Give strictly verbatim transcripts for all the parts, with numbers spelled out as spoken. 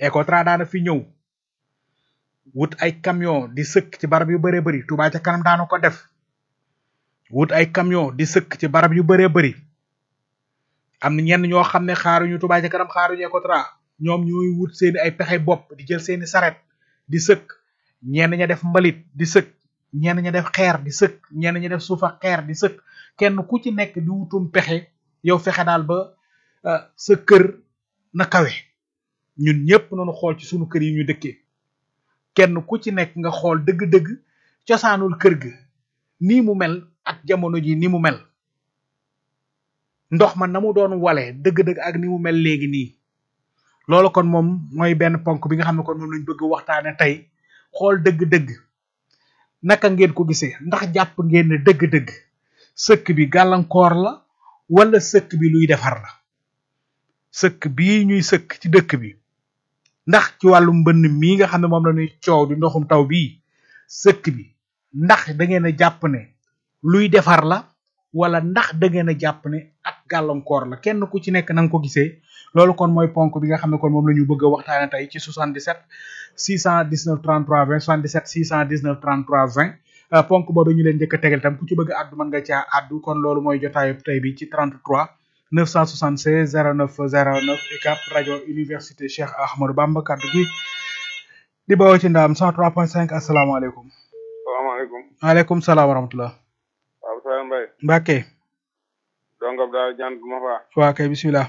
Ecotra daana fi ñëw wut ay camion di sëkk ci barab yu bëree bëri Touba ca kanam daana ko def wut ay camion di sëkk ci barab yu bëree bëri am na ñenn ñoo xam ne xaaruñu Touba ca kanam xaaruñu Ecotra ñoom ñooy wut seeni ay pexe bopp di jël seeni saret di sëkk ñenn ña def mbalit di sëkk ñenn ña def xeer di sëkk ñenn ña def suufa xeer di sëkk kenn ku ci nekk di wutum pexe yow fexe daal ba sa kër na kawe ñun ñëpp nañu xool ci sunu kër yi ñu dëkkee kenn ku ci nekk nga xool dëgg-dëgg cosaanul kër ga nii mu mel ak jamono ji ni mu mel ndox ma na mu doon wale dëgg-dëgg ak ni mu mel léegi nii loolu kon moom mooy benn ponk bi nga xam ne kon moom lañ bëgg waxtaane tey xool dëgg-dëgg naka ngeen ko gisee ndax jàpp ngeen ne dëgg-dëgg sëkk bi gàllankoor la wala sëkk bi luy defar la sëkk bii ñuy sëkk ci dëkk bi ndax ci wàllu mbënn mii nga xam ne moom la ñuy coow di ndoxum taw bii sëkk bi ndax da ngeen a jàpp ne luy defar la wala ndax da ngeen a jàpp ne ak gàllankoor la kenn ku ci nekk na nga ko gisee loolu kon mooy ponk bi nga xam ne kon moom la ñu bëgg a waxtaane tey ci soixante-dix-sept six cent dix-neuf trente-trois vingt soixante-dix-sept six cent dix-neuf trente-trois vingt ponk boobu ñu leen njëkk a tegal tam ku ci bëgg a addu mën nga caa addu kon loolu mooy jotaayu tey bi ci trente-trois neuf cent soixante-seize zéro neuf zéro neuf U C A B rajo université Cheikh Ahmadou Bamba kaddu gi di bawoo ci ndaam cent trois point cinq asalaamaaleykum. salaamaaleykum. waaleykum salaam wa rahmatulah. waaw Sëñ Mbaye. Mbacke. dongab daal jant ma fa. waa kay bisimilah.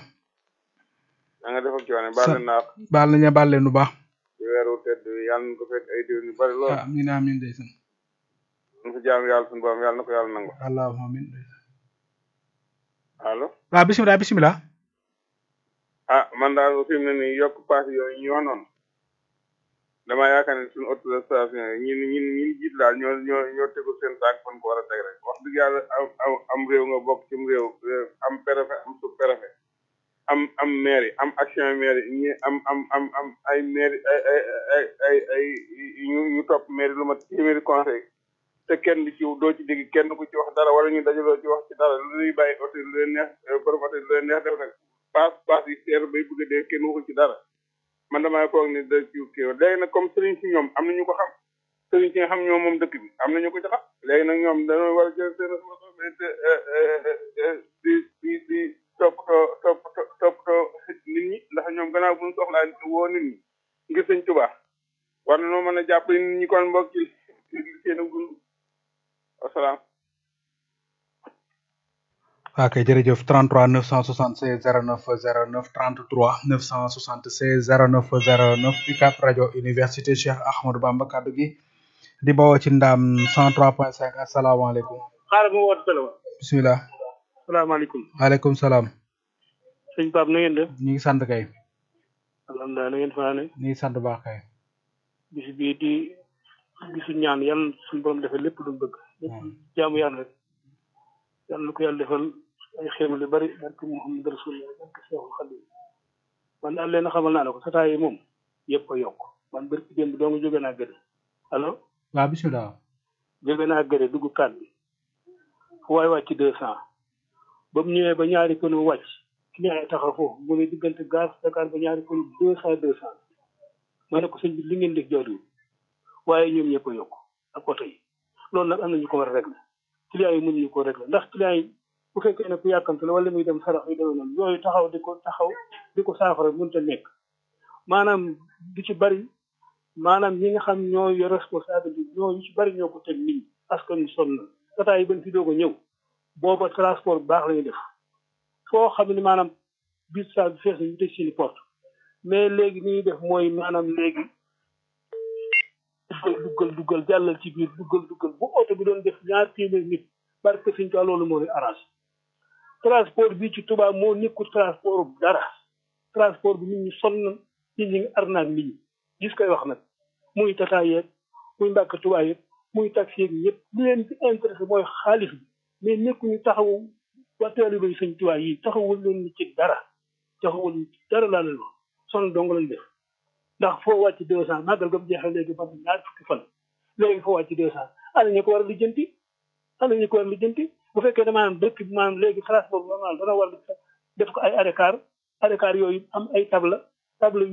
na nga def ak coono baal leen naa. baal nañu baal leen lu baax. ci weeru tedd yàlla na ko fekk ay déwén yu bari lool. amiin amiin ndeysaan. ñu fi jaam yàlla suñu borom yàlla na ko yàlla nangu. allahumma amiin. allo. waaw bisimilah bisimilah. ah man daal fi mu ne nii yokk paas yooyu ñu wax noonu damaa yaakaar ne suñu autorisation yi ñun ñun ñun jiit daal ñoo ñoo ñoo tegul seen saak fan ko war a teg rek wax dëgg yàlla am am am réew nga bokk ci réew am préfet am sous préfet am am maire yi am action maire yi ñi am am am am ay maire ay ay ay ay ay ñu ñu topp maire lu ma téeméeri conseil te kenn di ci doo ci dégg kenn ku ci wax dara wala ñu dajaloo ci wax ci dara lu ñuy bàyyi oto lu leen neex borom oto lu leen neex def nag paas paas yi seer bay bëgg a dee kenn waxul ci dara man damaa foog ni da ci kii léegi nag comme sëriñ si ñoom am nañu ko xam sëriñ si nga xam ñoom moom dëkk bi am nañu ko ci xam léegi nag ñoom dañoo war a jël seen responsabilité di di di toppatoo toppatoo toppatoo nit ñi ndax ñoom gannaaw bu ñu soxlaa woo nit ñi ngir sëñ Tuubaa war na noo mën a jàpp nit ñi kon mbokk ci seen gund wasalaam. ok jërëjëf trente-trois neuf cent soixante-seize zéro neuf zéro neuf trente-trois neuf cent soixante-seize zéro neuf zéro neuf U C A B rajo université Cheikh Ahmadou Bamba kaddu gi di bawoo ci ndaam cent trois point cinq asalaamaaleykum. xaaral ma woote téléphone. bisimilah. salaamaaleykum. waaleykum salaam. sëñ Pape na ngeen def. ñu ngi sant kay. alhamdulilah na ngeen fanaane. ñu ngi sant baax kay. bis bii di bisu ñaan yàlla suñu borom defal lépp lu bëgg. lépp jaamu yàlla rek. yàlla na ko yàlla defal ay xéewal yu bari barke Muhammad Rasulullah barke Seexul Xadiim man daal leen a xamal naa la ko sataay yi moom yëpp a yokk man bari ci démb doo nga jóge naa gëde allo waaw bisimilah. jóge naa gëde dugg kat bi fu waay wàcc deux cent ba mu ñëwee ba ñaari pënu wàcc client yi taxaw foofu mu ne diggante gare Dakar ba ñaari pënu deux cent deux cent ma ne ko sëñ bi li ngeen def jooju waaye ñoom ñëpp a yokk ak oto yi loolu nag am na ñu ko war a régler client yi mënuñu ko régler ndax client yi bu fekkee ne ku yàkkamte la wala muy dem sarax yi demee noonu yooyu taxaw di ko taxaw di ko saafara mënut a nekk maanaam du ci bari maanaam ñi nga xam ñoo yor responsabilité ñoo yu ci bari ñoo ko teg nit ñi askan wi sonn na tata yi bañ fi doog a ñëw booba transport bu baax la ñuy def foo xam ne maanaam biir saa bi fees ñu teg seeni porte mais léegi ni ñuy def mooy maanaam léegi duggal duggal duggal jàllal ci biir duggal duggal bu oto bi doon def ñaar téeméer nit barke Sëñ Tuubaa loolu moo di arrangé transport bi ci Touba moo nekkul transport bu dara transport bi nit ñi sonn nit ñi ngi arnaak nit ñi gis koy wax nag muy tata yeeg muy mbàkk Touba yeeg muy taxi yeeg yëpp li leen ci intéressé mooy xaalis bi mais nekkuñu taxawu waa taalibe yi Sëñ Tuubaa yi taxawul leen ci dara taxawul ci dara laa leen wax sonn dong lañ def ndax foo wàcc deux cent màggal gam jeexal léegi ba ñaar fukki fan léegi foo wàcc deux cent ana ñu ko war a lijjanti ana ñu ko war a lijjanti bu fekkee ne maanaam dëkk bi maanaam léegi transport normal dana war def ko ay arrêt car arrêt car yooyu am ay table table yu ne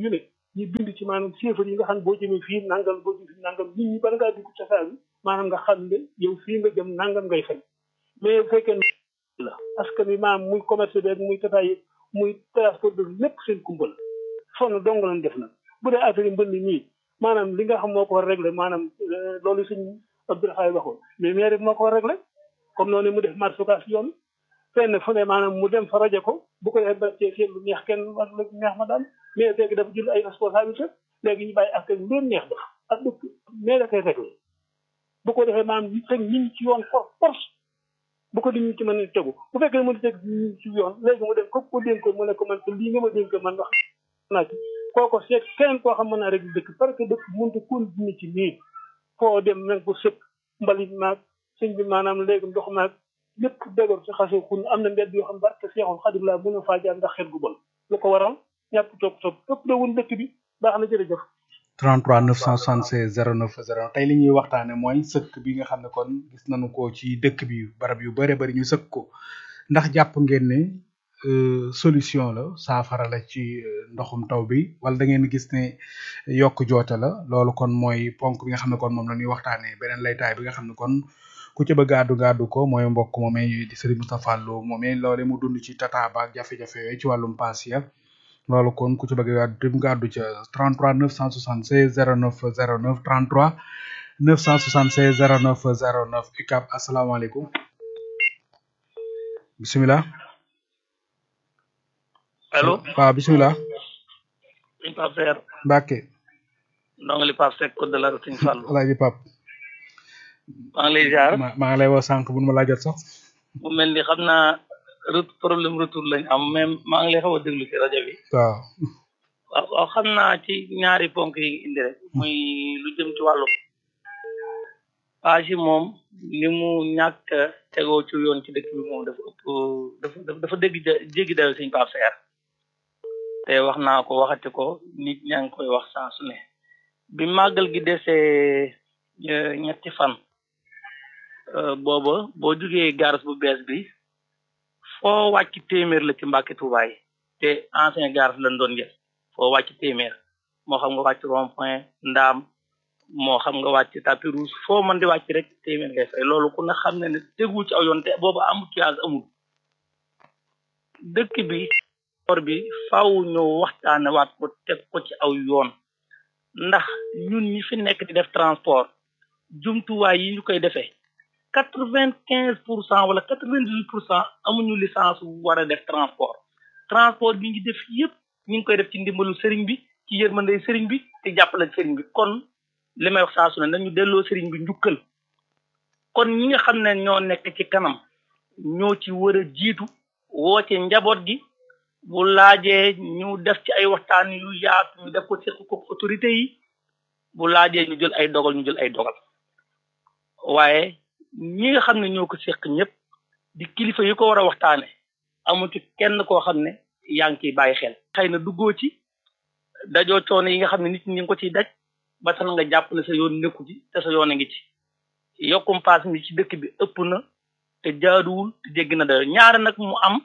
ñu bind ci maanaam chiffre yi nga xam ne boo jëmee fii nangam boo jëmee fii nangam nit ñi bala ngaa dugg tasaa bi maanaam nga xam ne yow fii nga jëm nangam ngay fay mais bu fekkee la askan wi maanaam muy commerce beeg muy tata yi muy transport bi lépp seen kumbal sonn dong lañ def nag bu dee affaire yi mbënd nii maanaam li nga xam moo ko war a réglé maanaam loolu suñ Abdoulaye waxoon mais maire bi moo ko war a réglé comme noonu mu def marché occas yoon fenn fu ne maanaam mu dem fa rajo ko bu ko defee ba cee seet lu neex kenn war lu neex ma daal mais léegi dafa jël ay responsabilité léegi ñu bàyyi askan wi leen neex def ak dëkk mais da koy réglé bu ko defee maanaam ñu teg nit ñi ci yoon for force bu ko nit ñi ci mën a tegu bu fekkee ne mën a teg nit ñi ci yoon léegi mu dem ko ko dénk ko mu ne ko man ko lii nga ma dénk man wax naa ci kooko seet keneen koo xam mën naa rek dëkk parce que dëkk mënut a continuer ci nii foo dem nañ ko sëkk mbalit maag sëñ bi maanaam léegi ndox maag lépp dégoor ci xase xun am na mbedd yoo xam barke seexul xadim laa mën a faa jaar ndax xet gu bon lu ko waral ñàkk topp topp topp da woon dëkk bi baax na jërëjëf trente-trois neuf cent soixante-seize zéro neuf zéro tey li ñuy waxtaane mooy sëkk bi nga xam ne kon gis nañu ko ci dëkk bi barab yu bare bari ñu sëkk ko ndax jàpp ngeen ne solution la saafara la ci ndoxum taw bi wala da ngeen gis ne yokk joote la loolu kon mooy ponk bi nga xam ne kon moom la ñuy waxtaanee beneen laytaay bi nga xam ne kon ku ci bëgg àddu gàddu ko mooy mbokk moomee di Serigne Moustapha Lo moomee loole mu dund ci tata ba ak jafe-jafe yooyu ci wàllum pass ya loolu kon ku ci bëgg àddu gàddu ca trente-trois neuf cent soixante-seize zéro neuf zéro neuf trente-trois neuf cent soixante-seize zéro neuf zéro neuf U C A B asalaamaaleykum bisimilah. allo waaw bisimilah. sëñ Pape Seck. Mbacke. ndongali Pape Seck code de la route sëñ Fallou. Alaaji Pape. maa ngi lay ziar. maa maa ngi lay woo sànq bu ma laa jot sax. mu mel ni xam naa retour problème retour lañ am mais maa ngi lay xaw a déglu ci rajo bi. waaw. waaw waaw xam naa ci ñaari ponk yi indi rek. muy lu jëm ci wàllu. page yi moom li mu ñàkk a tegoo ci yoon ci dëkk bi moom dafa ëpp dafa dafa dégg jéggi dayo sëñ Pape Seck. te wax naa ko waxati ko nit ñaa ngi koy wax saa su ne bi màggal gi desee ñetti fan booba boo jugee garas bu bees bi foo wàcc téeméer la ci Mbàkke Tuubaa yi te ancien garas lañ doon jël foo wàcc téeméer moo xam nga wàcc rond point ndaam moo xam nga wàcc tapis rouge foo mën di wàcc rek téeméer ngay fay loolu ku ne xam ne ne tegu ci aw yoon te booba embouteillage amul dëkk bi or bi faaw ñëw waxtaane waat ko teg ko ci aw yoon ndax ñun ñi fi nekk di def transport jumtuwaay yi ñu koy defee quatre vingt quinze pour cent wala quatre vingt dix huit pour cent amuñu licence war a def transport transport bi ngi def yëpp ñu ngi koy def ci ndimbalu sëriñ bi ci yërmande sëriñ bi te jàppale sëriñ bi kon li may wax saa su ne nañu delloo sëriñ bi njukkal kon ñi nga xam ne ñoo nekk ci kanam ñoo ci war a jiitu woote njaboot gi bu laajee ñu def ci ay waxtaan yu yaatu ñu def ko ci ko autorité yi bu laajee ñu jël ay dogal ñu jël ay dogal waaye ñi nga xam ne ñoo ko seq ñëpp di kilifa yi ko war a waxtaane amul ci kenn koo xam ne yaa ngi ciy bàyyi xel xëy na duggoo ci dajoo coono yi nga xam ne nit ñi ngi ko ciy daj ba tax nga jàpp ne sa yoon nekku ci te sa yoon a ngi ci yokkum paas mi ci dëkk bi ëpp na te jaaduwul te jéggi na dayo ñaara nag mu am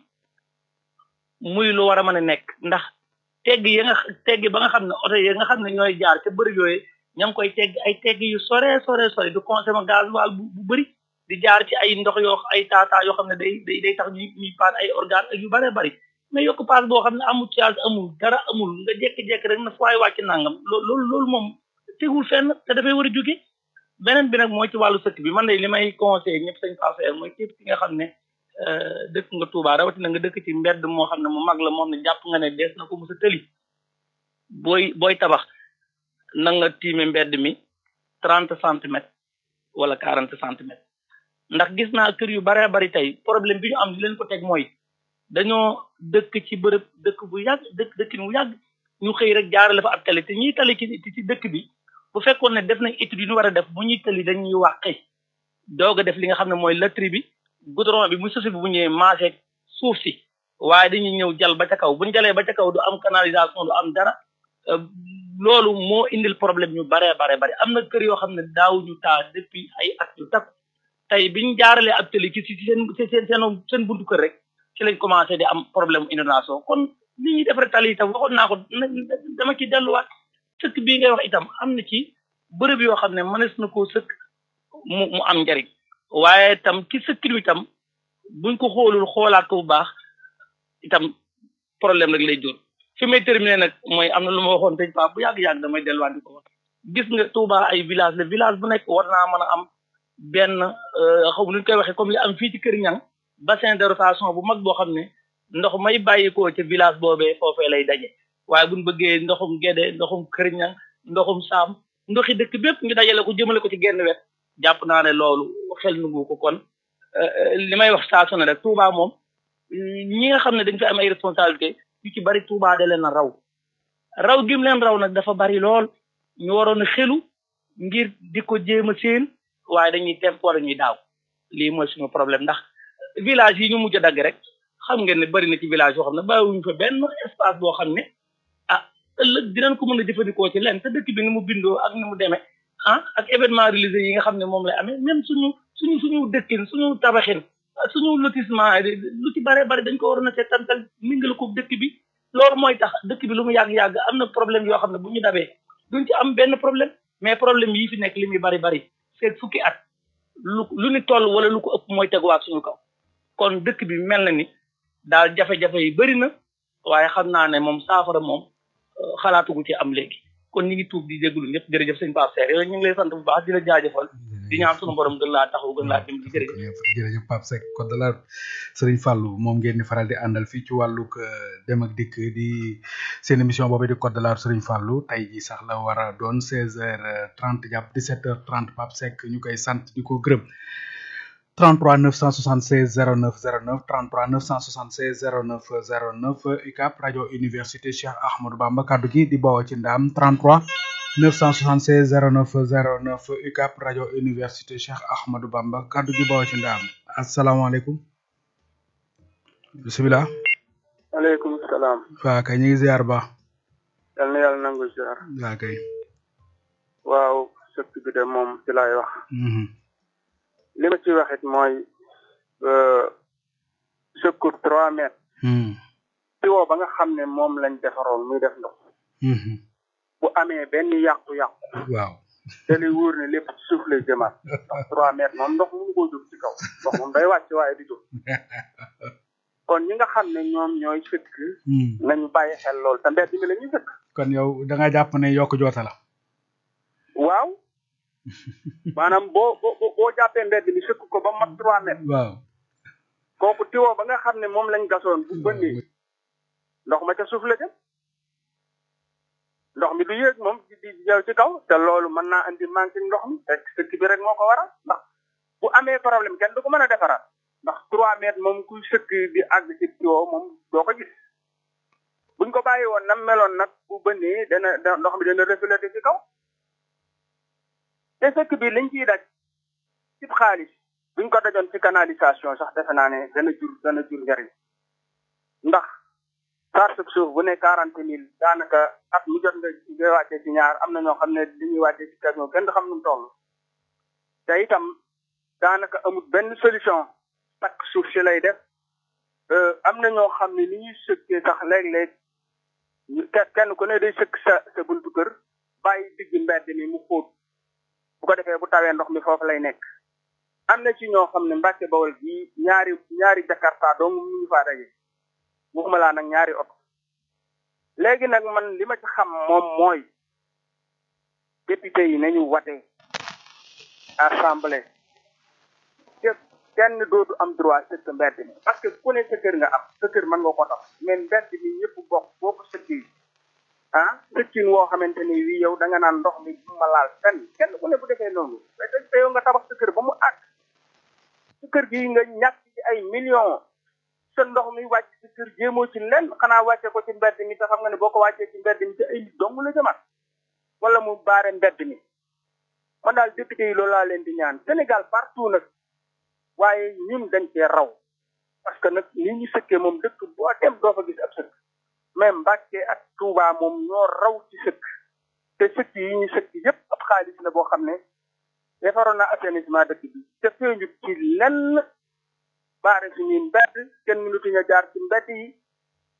muy lu war a mën a nekk ndax tegg yi nga tegg ba nga xam ne oto yi nga xam ne ñooy jaar ca bëri yooyu ña ngi koy tegg ay tegg yu sore sore sore du consommer gasoil bu bu bëri di jaar ci ay ndox yoo ay taataa yoo xam ne day day day tax ñuy ñuy paan ay organe ak yu bare bari mais yokk paas boo xam ne amul ciage amul dara amul nga jékki-jékki rek na fooy wàcc nangam loolu loolu moom tegul fenn te dafay war a jóge beneen bi nag mooy ci wàllu sëkk bi man de li may conseillé ñëpp sañ passer mooy képp ki nga xam ne dëkk nga Touba rawatina nga dëkk ci mbedd moo xam ne mu mag la moom ne jàpp nga ne dees na ko mos a tëli booy booy tabax na nga tiime mbedd mi trente centimètres wala quarante centimètres ndax gis naa kër yu baree bari tey problème bi ñu am li leen ko teg mooy dañoo dëkk ci bërëb dëkk bu yàgg dëkk dëkkin bu yàgg ñu xëy rek jaarale fa ab tali te ñiy tali ci ci dëkk bi bu fekkoon ne def nañ étude yu ñu war a def bu ñuy tali dañuy wàqe doog a def li nga xam ne mooy latri bi goudron bi muy sosi bi bu ñëwee maase suuf si waaye dañuy ñëw jal ba ca kaw buñu jalee ba ca kaw du am canalisation du am dara loolu moo indil problème ñu baree bare bari am na kër yoo xam ne daawuñu taa depuis ay at yu takku tey biñ jaaralee ab tali ci ci seen seen seen seen buntu kër rek ci lañ commencé di am problème inondation kon li ñuy defare tali itam waxoon naa ko dama ci delluwaat sëkk bii ngay wax itam am na ci bërëb yoo xam ne mënees na koo sëkk mu mu am njariñ waaye itam ki sëkkinu itam buñ ko xoolul xoolaat ko bu baax itam problème rek lay jur fi may terminer nag mooy am na lu ma waxoon sëñ Pape bu yàgg-yàgg damay delluwaat di ko wax gis nga Touba ay village le village bu nekk war naa mën a am benn xaw nu ñu koy waxee comme li am fii ci Kër Ñang bassin de rotation bu mag boo xam ne ndox may bàyyikoo ca village boobee foofee lay daje waaye buñ bëggee ndoxum Gédé ndoxum Kër Ñang ndoxum Saam ndoxi dëkk bépp ñu dajale ko jëmale ko ci genn wet jàpp naa ne loolu xel nangu ko kon li may wax saa su ne rek Touba moom ñi nga xam ne dañ fi am ay responsabilité yu ci bari Touba da leen a raw raw gim leen raw nag dafa bari lool ñu waroon a xelu ngir di ko jéem a séen waaye dañuy temp wala ñuy daaw lii mooy suñu problème ndax village yi ñu mujj a dagg rek xam ngeen ne bari na ci village yoo xam ne bàyyiwuñu fa benn espace boo xam ne ah ëllëg dinañ ko mën a jëfandikoo ci leen te dëkk bi ni mu bindoo ak ni mu demee ah ak événement religieux yi nga xam ne moom lay amee même suñu suñu suñu dëkkin suñu tabaxin suñu lotissement lu ci bare bari dañ ko waroon a seetantal mingale ko dëkk bi loolu mooy tax dëkk bi lu mu yàgg-yàgg am na problème yoo xam ne bu ñu dabee duñ ci am benn problème mais problème yi fi nekk li muy bari bari seet fukki at lu lu ni toll wala lu ko ëpp mooy teguwaat suñu kaw kon dëkk bi mel na ni daal jafe-jafe yi bari na waaye xam naa ne moom saafara moom xalaatugu ci am léegi kon ñu ngi tuub di jégalu ñëpp jërëjëf sëñ Pape Seck yooyu ñu ngi lay sant bu baax di la jaajëfal di ñaan suñu borom gën laa taxaw gën laa dimbali jërëjëf jërëjëf Pape Seck code de la Serigne Fallou moom ngeen di faral di àndal fii ci wàllug dem ak dikk di seen émission boobu di code de la Serigne Fallou tey ji sax la war a doon seize heures trente jàpp dix-sept heures trente Pape Seck ñu koy sant di ko gërëm trente-trois neuf cent soixante-seize zéro neuf zéro neuf trente-trois neuf cent soixante-seize zéro neuf zéro neuf U C A B rajo université Cheikh Ahmadou Bamba kaddu gi di bawoo ci ndaam trente-trois neuf cent soixante-seize zéro neuf zéro neuf U C A B rajo université Cheikh Ahmadou Bamba kaddu gi bawoo ci ndaam asalaamaaleykum bisimilah. aleykum salaam. waa kay ñu ngi ziar ba. yal na yàlla nangu ziar. waa kay. waaw sëkk bi de moom ci laay wax. li ma ci waxit mooy secours trois mètres. ci woo ba nga xam ne moom lañ defaroon muy def ndox. bu amee benn yàqu-yàqu. waaw. te li wóor ne lépp suuf lay jëmaat ndax trois mètres moom ndox mënu koo jóg ci kaw ndox moom day wàcc waaye di jóg. kon ñi nga xam ne ñoom ñooy sëkk. nañu bàyyi xel lool te mbedd mi la ñuy sëkk. kon yow da nga jàpp ne yokk joota la. waaw. maanaam boo boo boo jàppee mbedd mi sëkk ko ba mat trois mètres. waaw. kooku tiwoo ba nga xam ne moom lañ gasoon bu bënnee ndox ma ca suuf la jëm ndox mi du yéeg moom di di jaw ci kaw te loolu mën naa andi manque ndox mi te sëkk bi rek moo ko waral ndax bu amee problème kenn du ko mën a defaraat ndax trois mètres moom kuy sëkk di àgg ci tiwoo moom doo ko gis buñ ko bàyyi woon nam meloon nag bu bënnee dana ndox mi dana refléter ci kaw te sëkk bi liñ ciy daj ci xaalis buñ ko dajoon ci canalisation sax defe naa ne dana jur dana jur njariñ ndax charge suuf bu ne quarante mille daanaka at mu jot nga nga wàccee ci ñaar am na ñoo xam ne li ñuy wàccee ci camion kenn du xam nu mu toll te itam daanaka amul benn solution takk suuf si lay def am na ñoo xam ne ni ñuy sëkkee sax léeg-léeg kenn ku ne day sëkk sa sa buntu kër bàyyi digg mbedd mi mu xóot bu ko defee bu tawee ndox mi foofu lay nekk am na ci ñoo xam ne Mbàkke Bawol gi ñaari ñaari Jakarta dong mu ngi faa daje waxuma laa nag ñaari oto léegi nag man li ma ci xam moom mooy député yi nañu wate assemblée képp kenn dootu am droit sëkk mbedd mi parce que ku ne sa kër nga am sa kër mën nga ko tax mais mbedd mi ñëpp bokk boo ko sëkkee ah sëkkin woo xamante ni wii yow da nga naan ndox mi bu ma laal fenn kenn ku ne bu defee noonu te yow nga tabax sa kër ba mu àgg sa kër gi nga ñàkk ci ay millions sa ndox mi wàcc ci kër jéemoo ci lenn xanaa wàcce ko ci mbedd mi te xam nga ne boo ko wàccee ci mbedd mi te ay nit dong la jëmaat wala mu baare mbedd mi man daal député yi loolu laa leen di ñaan Sénégal partout nag waaye ñun dañ cee raw parce que nag ni ñu sëkkee moom dëkk boo dem doo fa gis ab sëkk mais Mbàkke ak Touba moom ñoo raw ci sëkk te sëkk yi ñu sëkk yépp ab xaalis la boo xam ne defaroon na assainissement dëkk bi te feeñu ci lenn baare suñuy mbedd kenn mënatuñu jaar ci mbedd yi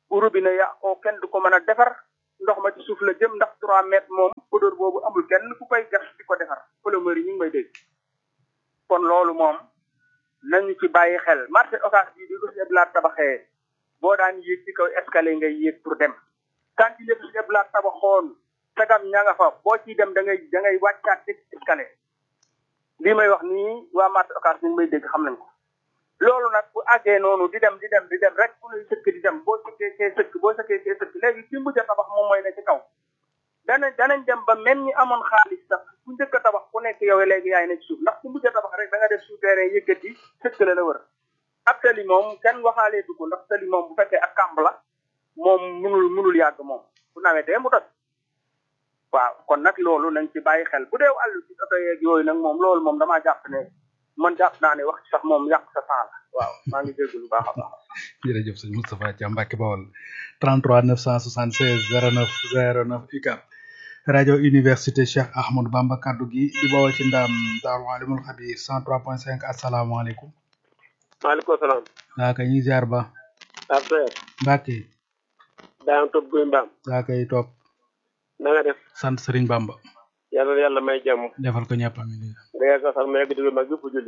bu robinet yàqoo kenn du ko mën a defar ndox ma ci suuf la jëm ndax trois mètres moom odeur boobu amul kenn ku koy gas di ko defar plombier yi ñu ngi may dégg kon loolu moom nañu ci bàyyi xel marché Ocass bi di ko si eblaat tabaxee boo daan yéeg ci kaw escalier ngay yéeg pour dem quand il si eblaat tabaxoon sagam ña nga fa boo ciy dem da ngay da ngay wàccaat ci escalier lii may wax nii waa marché Ocass ñu ngi may dégg xam nañ ko loolu nag bu àggee noonu di dem di dem di dem rek ku lay sëkk di dem boo sëkkee see sëkk boo sëkkee see sëkk léegi ci mujj a tabax moom mooy ne ci kaw danañ danañ dem ba même ñi amoon xaalis sax ku njëkk a tabax ku nekk yow léegi yaay ne ci suuf ndax ku mujj a tabax rek da nga def souterrain yëkkati sëkk la la wër ab tali moom kenn waxaalee dugg ndax tali moom bu fekkee ak kàmb la moom munul munul yàgg moom bu nawetee mu toj waaw kon nag loolu nañ ci bàyyi xel bu dee àllu ci oto yeeg yooyu nag moom loolu moom damaa jàpp ne man jàpp naa ne wax ci sax moom yàq sa temps la waaw maa ngi dégg lu baax a baax. jërëjëf sëñ Moustapha Thiam Mbacke Bawol trente-trois neuf cent soixante-seize zéro neuf zéro neuf U C A B rajo université Cheikh Ahmadou Bamba kaddu gi di bawoo ci ndam Daaru Alimul Xabir cent trois point cinq asalaamaaleykum. maaleykum salaam. waa kay ñu ziar ba. affaire. Mbacke. daan topp guy mbaam. waa kay topp. na nga def. sant Serigne Bamba. yàlla na yàlla may jàmm. defal ko ñëpp amiin. nga yàgg sax ma yàgg di mag yëpp julli.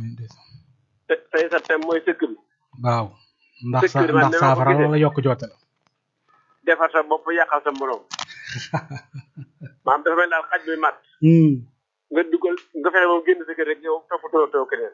te tey sa thème mooy sëkk bi. waaw. ndax sa ndax saafara la yokk joote la. defar sa bopp yàqal sa morom. maam dafa mel daal xaj bi mat. nga dugal nga fexe moom génn sa kër rek yow toppatoo too keneen.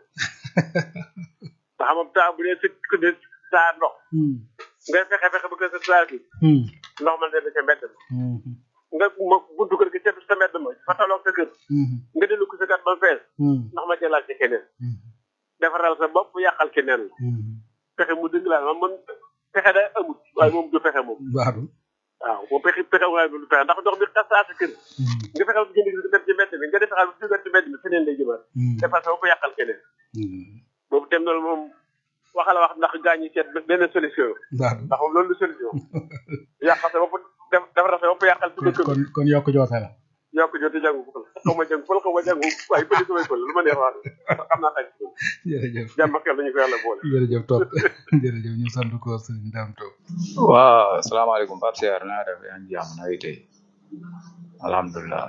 ndax moom taa bu dee sëkk de saa ndox. nga fexe fexe ba kër sa saa bi. ndox man de ca mbedd ma. nga ma buntu kër gi ca sa mbedd ma fa taloog sa kër. nga dellu ko sa kat ba fees. ndox ma ca laal ci keneen. defaral sa bopp yàqal keneen la. fexe mu dëng laa man man fexe day amut waaye moom du fexe moom. waaw. waaw boo pexe pexe waaye du fexe ndax ndox bi tas saa sa kër. nga fexeel bu jënd gi dem ci mbedd bi nga defexal bu jógat ci mbedd bi feneen lay jëmaat. defal sa bopp yàqal keneen. boobu dem loolu moom waxala wax ndax gaañ ñi seet benn solution. waaw ndax moom loolu du solution. yàqal sa bopp def defaral sa bopp yàqal ci dëkk bi. kon kon yokk joote la. yokk joote jàngu fël xaw ma jàng fël xaw ma jàngu waaye bëri samay fël lu ma neex wax xam naa xaj. jërëjëf jàmm ak yàlla ñu ko yàlla boole. jërëjëf topp jërëjëf ñu sant ko sëñ Dame Top. waaw asalaamaaleykum Pape Cheikh naa def yaa ngi jàmm na tey alhamdulilah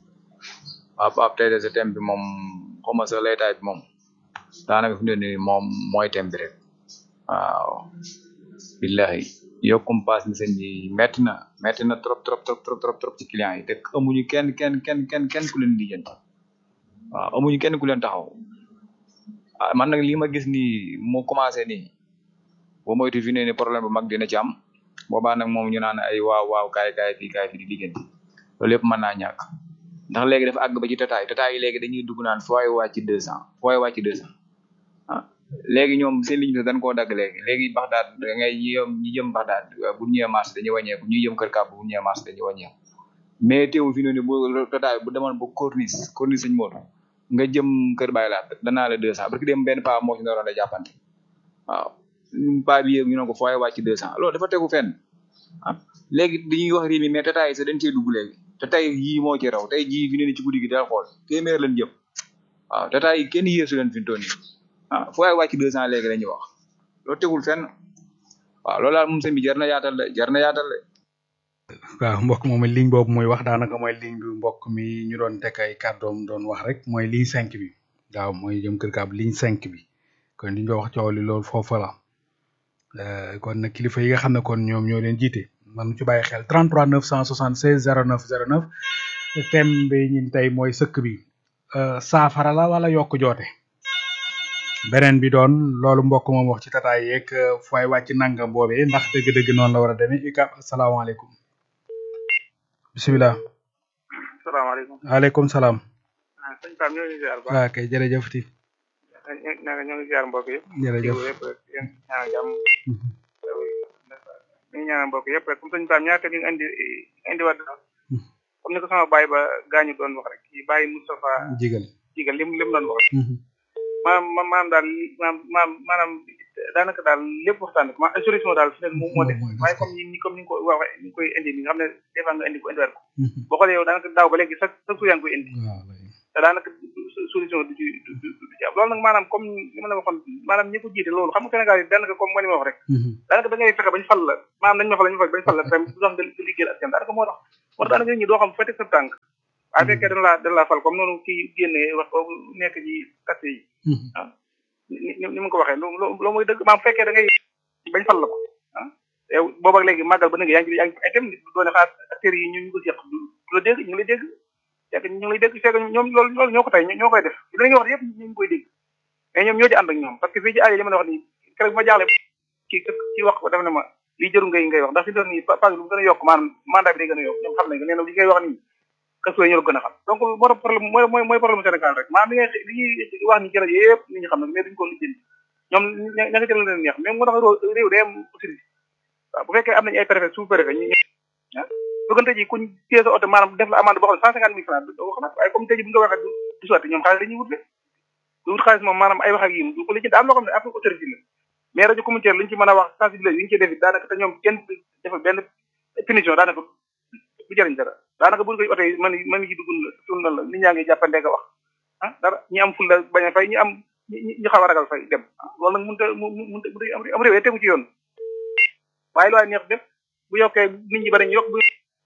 waaw Pape tey de sa thème bi moom xaw ma sa laytaay bi moom daanaka fi mu ne nii moom mooy thème bi rek waaw billahi yokkum paas mi sëñ bi metti na metti na trop trop trop trop trop trop ci client yi te amuñu kenn kenn kenn kenn kenn ku leen lijjanti waaw amuñu kenn ku leen taxaw ah man nag lii ma gis nii mu commencé nii boo moytu fi ne ni problème bu mag dina ci am boobaa nag moom ñu naan ay waaw waaw kaay kaay fii kaay fii di lijjanti loolu yëpp mën naa ñàkk ndax léegi dafa àgg ba ci tataay tataay yi léegi dañuy dugg naan fooy wàcc deux cent fooy wàcc deux cent ah léegi ñoom seen ligne bi dañ koo dagg léegi léegi Baxdaad da ngay ñi yëm ñi jëm Baxdaad bu ñu ñëwee marché dañuy wàññeeku ñi jëm Kër Kàbb bu ñu ñëwee marché dañuy wàññeeku mais teewul fi ne ni bu tataay bu demoon ba corniche corniche sëñ Modou nga jëm Kër Baye Laat danaa la deux cent parce que dem benn paa moo ci naroon a jàppante waaw paa bi yéeg ñu ne ko fooy wàcc deux cent loolu dafa tegu fenn ah léegi dañuy wax réew mi mais tataay yi sax dañ cee dugg léegi tataay yii moo ci raw tey jii fi ne ni ci guddi gi daal xool téeméer lañ jëm waaw tataay yi kenn yéesu leen fi mu toll nii ah fooy wàcc deux cent léegi lañuy wax loolu tegul fenn waaw loolu daal moom sëñ bi jar na yaatal de jar na yaatal de. waaw mbokk moom ligne boobu mooy wax daanaka mooy ligne bi mbokk mi ñu doon teg ay kàddoom doon wax rek mooy ligne cinq bi waaw mooy jëm Kër Kàbb ligne cinq bi kon li ñu wax coow li loolu foofu la kon nag kilifa yi nga xam ne kon ñoom ñoo leen jiite man ci bàyyi xel trente-trois neuf cent soixante-seize zéro neuf zéro neuf thème bi ñun tey mooy sëkk bi saafara la wala yokk joote beneen bi doon loolu mbokk moom wax ci tataay yeeg fooy wàcc nangam boobee ndax dëgg-dëgg noonu la war a demee U C A B asalaamaaleykum bisimilah. salaamaaleykum. waaleykum salaam. ah sëñ Pape ñoo ngi ziar ba. waaw kay jërëjëf ti. naka ñoo ngi ziar mbokk yëpp. jërëjëf yëpp rek yéen ñaanal jàmm. ñu ngi ñaanal mbokk yëpp rek comme sëñ Pape ñaata ñu ngi indi indiwaat comme ni ko sama baay ba gaañu doon wax rek kii Baye Moustapha. jigal jigal lim lim doon wax. maanaam maanaam daal maanaam maanaam daanaka daal lépp waxtaan ma solution daal fi ne moo moo def waaye comme ni comme ni nga ko waxee ni nga koy indi ni nga xam ne des fois nga indi ko indiwaat ko boo xoolee yow daanaka daaw ba léegi chaque chaque jour yaa ngi koy indi te daanaka solution du ci du du ci am loolu nag maanaam comme li ma la waxoon maanaam ñi ko jiite loolu xam nga Sénégal yi daanaka comme ma ni ma wax rek daanaka da ngay fexe bañ fal la maanaam nañ ma fa lañ ma fa bañ fal la tam du tax nga liggéeyal askan daanaka moo tax moo tax daanaka nit ñi doo xam fa teg sa tànk waaye fekkee dañ laa dañ laa fal comme noonu kii génnee wax nekk ci kaste yi ah ni ni mu ko waxee loolu loolu mooy dëgg maanaam fekkee da ngay bañ fal la ko ah yow boobu ak léegi màggal ba nga yaa ngi yaa ngi ay thème doone xaar acteurs yi ñu ñu ko seq du la dégg ñu ngi lay dégg fekk ñu ngi lay dégg fekk ñoom loolu loolu ñoo ko tey ñoo koy def li nga wax yëpp ñu ngi koy dégg mais ñoom ñoo ci ànd ak ñoom parce que fii ci àll yi li ma la wax nii keroog ma jaaxle kii ci wax ko def na ma lii jëru ngay ngay wax ndax fi doon nii page lu gën a yokk maanaam mandat bi day gën a yokk ñoom xam nañ ko nee na li ngay wax nii kaso yi ñoo gën a xam donc moo tax problème mooy mooy mooy problème Sénégal rek maanaam li ngay li ñuy wax ni ci rajo yëpp nit ñi xam nag mais duñu ko lijjanti ñoom ña nga jël leen neex mais moo tax réew day am autorité waaw bu fekkee am nañu ay préfet sous préfet ñu ah bëggante ji kuñ téye sa oto maanaam def la amende boo xam ne cent cinquante mille francs doo ko xalaat waaye comme tey ji bu nga waxee du sotti ñoom xaalis dañuy wut le du wut xaalis moom maanaam ay wax ak yi du ko lijjanti am loo xam ne affaire autorité la mais rajo communautaire li ñu ci mën a wax sensibiliser yi ñu ci def daanaka te ñoom kenn defal benn punition daanaka du jëriñ dara daanaka buñ koy oto yi man man yi dugg na la nit ñaa ngi jàppande nga wax ah dara ñi am ful la bañ a fay ñi am ñi xaw a ragal fay dem loolu nag mënut a mënut a am réew tegu ci yoon waaye lu waay neex def bu yokkee nit ñi ba dañu yokk bu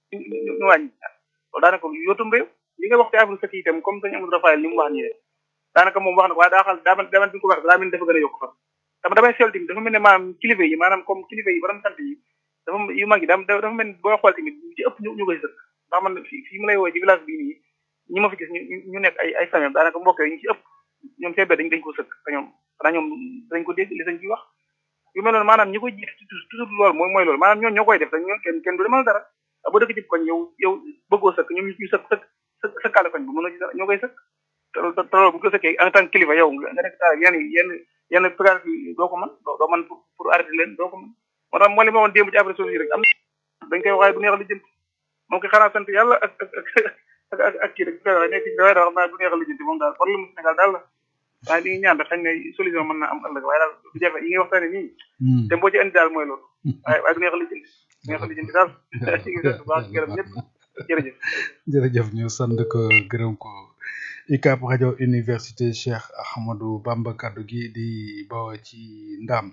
ñu wàññi loolu daanaka yootum réew li nga wax ci affaire sëkk itam comme sañ amul rafael li mu wax nii rek daanaka moom wax na ko waaye daa xal daa man daa man bi ko wax daa mel ni dafa gën a yokk fa dama damay seetlu tamit dafa mel ne maanaam kilifa yi maanaam comme kilifa yi borom sant yi dafa yu mag yi da dafa mel ni boo xool tamit ci ëpp ñu ñu koy sëkk ndax man fii fii mu lay woo ci village bii nii ñi ma fi gis ñu ñu nekk ay ay famille daanaka mbokk yi ñu ci ëpp ñoom seen dañ dañ ko sëkk te ñoom xanaa ñoom dañ ko dégg li sañ bi wax yu mel noonu maanaam ñi koy jiit toujours loolu mooy mooy loolu maanaam ñoom ñoo koy def dañ ñoo kenn kenn du demal dara ba dëkk ci koñ yow yow bëggoo sëkk ñoom ñu sëkk sëkk sëkk sëkkaale koñ bu mën a ñoo koy sëkk te loolu bu ko sëkkee en tant que kilifa yow nga nekk taal yenn yenn yenn péage bi doo ko mën doo mën pour pour arrêter leen doo ko mën moo tax moo li ma woon démb ci après suuf yi rek am dañ koy waxee du neex li jënti moom koy xanaa sant yàlla ak ak ak ak ak kii rek koy waxee nekk ci daway da xam naa du neex li jënti moom daal problème Sénégal daal la waaye li ngi ñaan rek xañ ne solution mën na am ëllëg waaye daal du jafe yi ngay waxtaane nii te boo ci indi daal mooy loolu waaye waaye du neex li jënti du neex li jënti daal ci ngi sant bu baax gërëm ñëpp jërëjëf jërëjëf ñu sant ko gërëm ko U C A B rajo université Cheikh Ahmadou Bamba kaddu gi di bawoo ci Ndam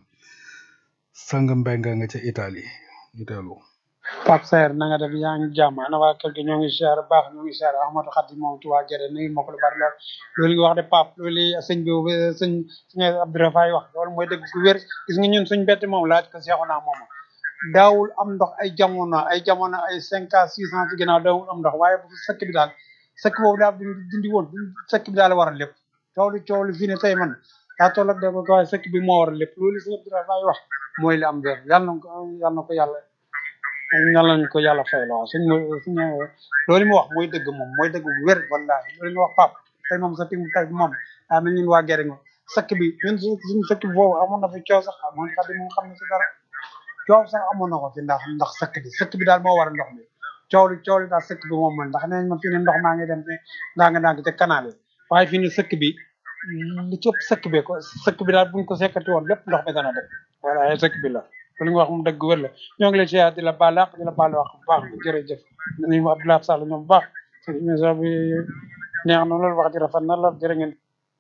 sang mbeng nga ca Italie ñu teelu Pape Saer na nga def yaa ngi jàmm ana waa kër gi ñoo ngi siyaar baax ñoo ngi siyaar Ahmadou Khadim moom ci waa Gere nuyu ma ko lu bari lool loolu nga wax de Pape loolu sëñ bi sëñ sëñ Abdourahmane wax loolu mooy dëgg gu wér gis nga ñun suñ bett moom laaj ko seexu naa moom daawul am ndox ay jamono ay jamono ay cinq ans six ans ci ginnaaw daawul am ndox waaye bu sëkk bi daal sëkk boobu daal bu dindi woon sëkk bi daal war a lépp coow li coow li fii ne tey man daa toll ak de ko waaye sëkk bi moo war a lépp loolu sëñ Abdourahmane wax mooy li am wér yàlla na ko yàlla na ko yàlla yàlla nañu ko yàlla fay la waaw suñ suñ loolu mu wax mooy dëgg moom mooy dëgg bu wér wallaahi loolu nga wax Pape tey moom sa tim tey moom daa mel ñun waa Gere nga sëkk bi ñun suñu sëkk bi boobu amoon na fi coow sax amoon xam moom xam ne si dara coow sax amoon na ko fi ndax ndax sëkk bi sëkk bi daal moo war a ndox mi coow li coow li daal sëkk bi moom man ndax nee ma fii ne ndox maa ngi dem ne ndànk ndànk ca canal yi waaye fii ne sëkk bi li ci ëpp sëkk bi ko sëkk bi daal buñ ko sekkati woon lépp ndox mi dana dem voilà sëkk bi la li nga wax moom dëgg wér la ñoo ngi lay siyaar di la baal àq di la baal wax bu baax jërëjëf nuyu Abdoulaye Sall ñoom bu baax émission bi neex na loolu wax ji rafet na la jërë ngeen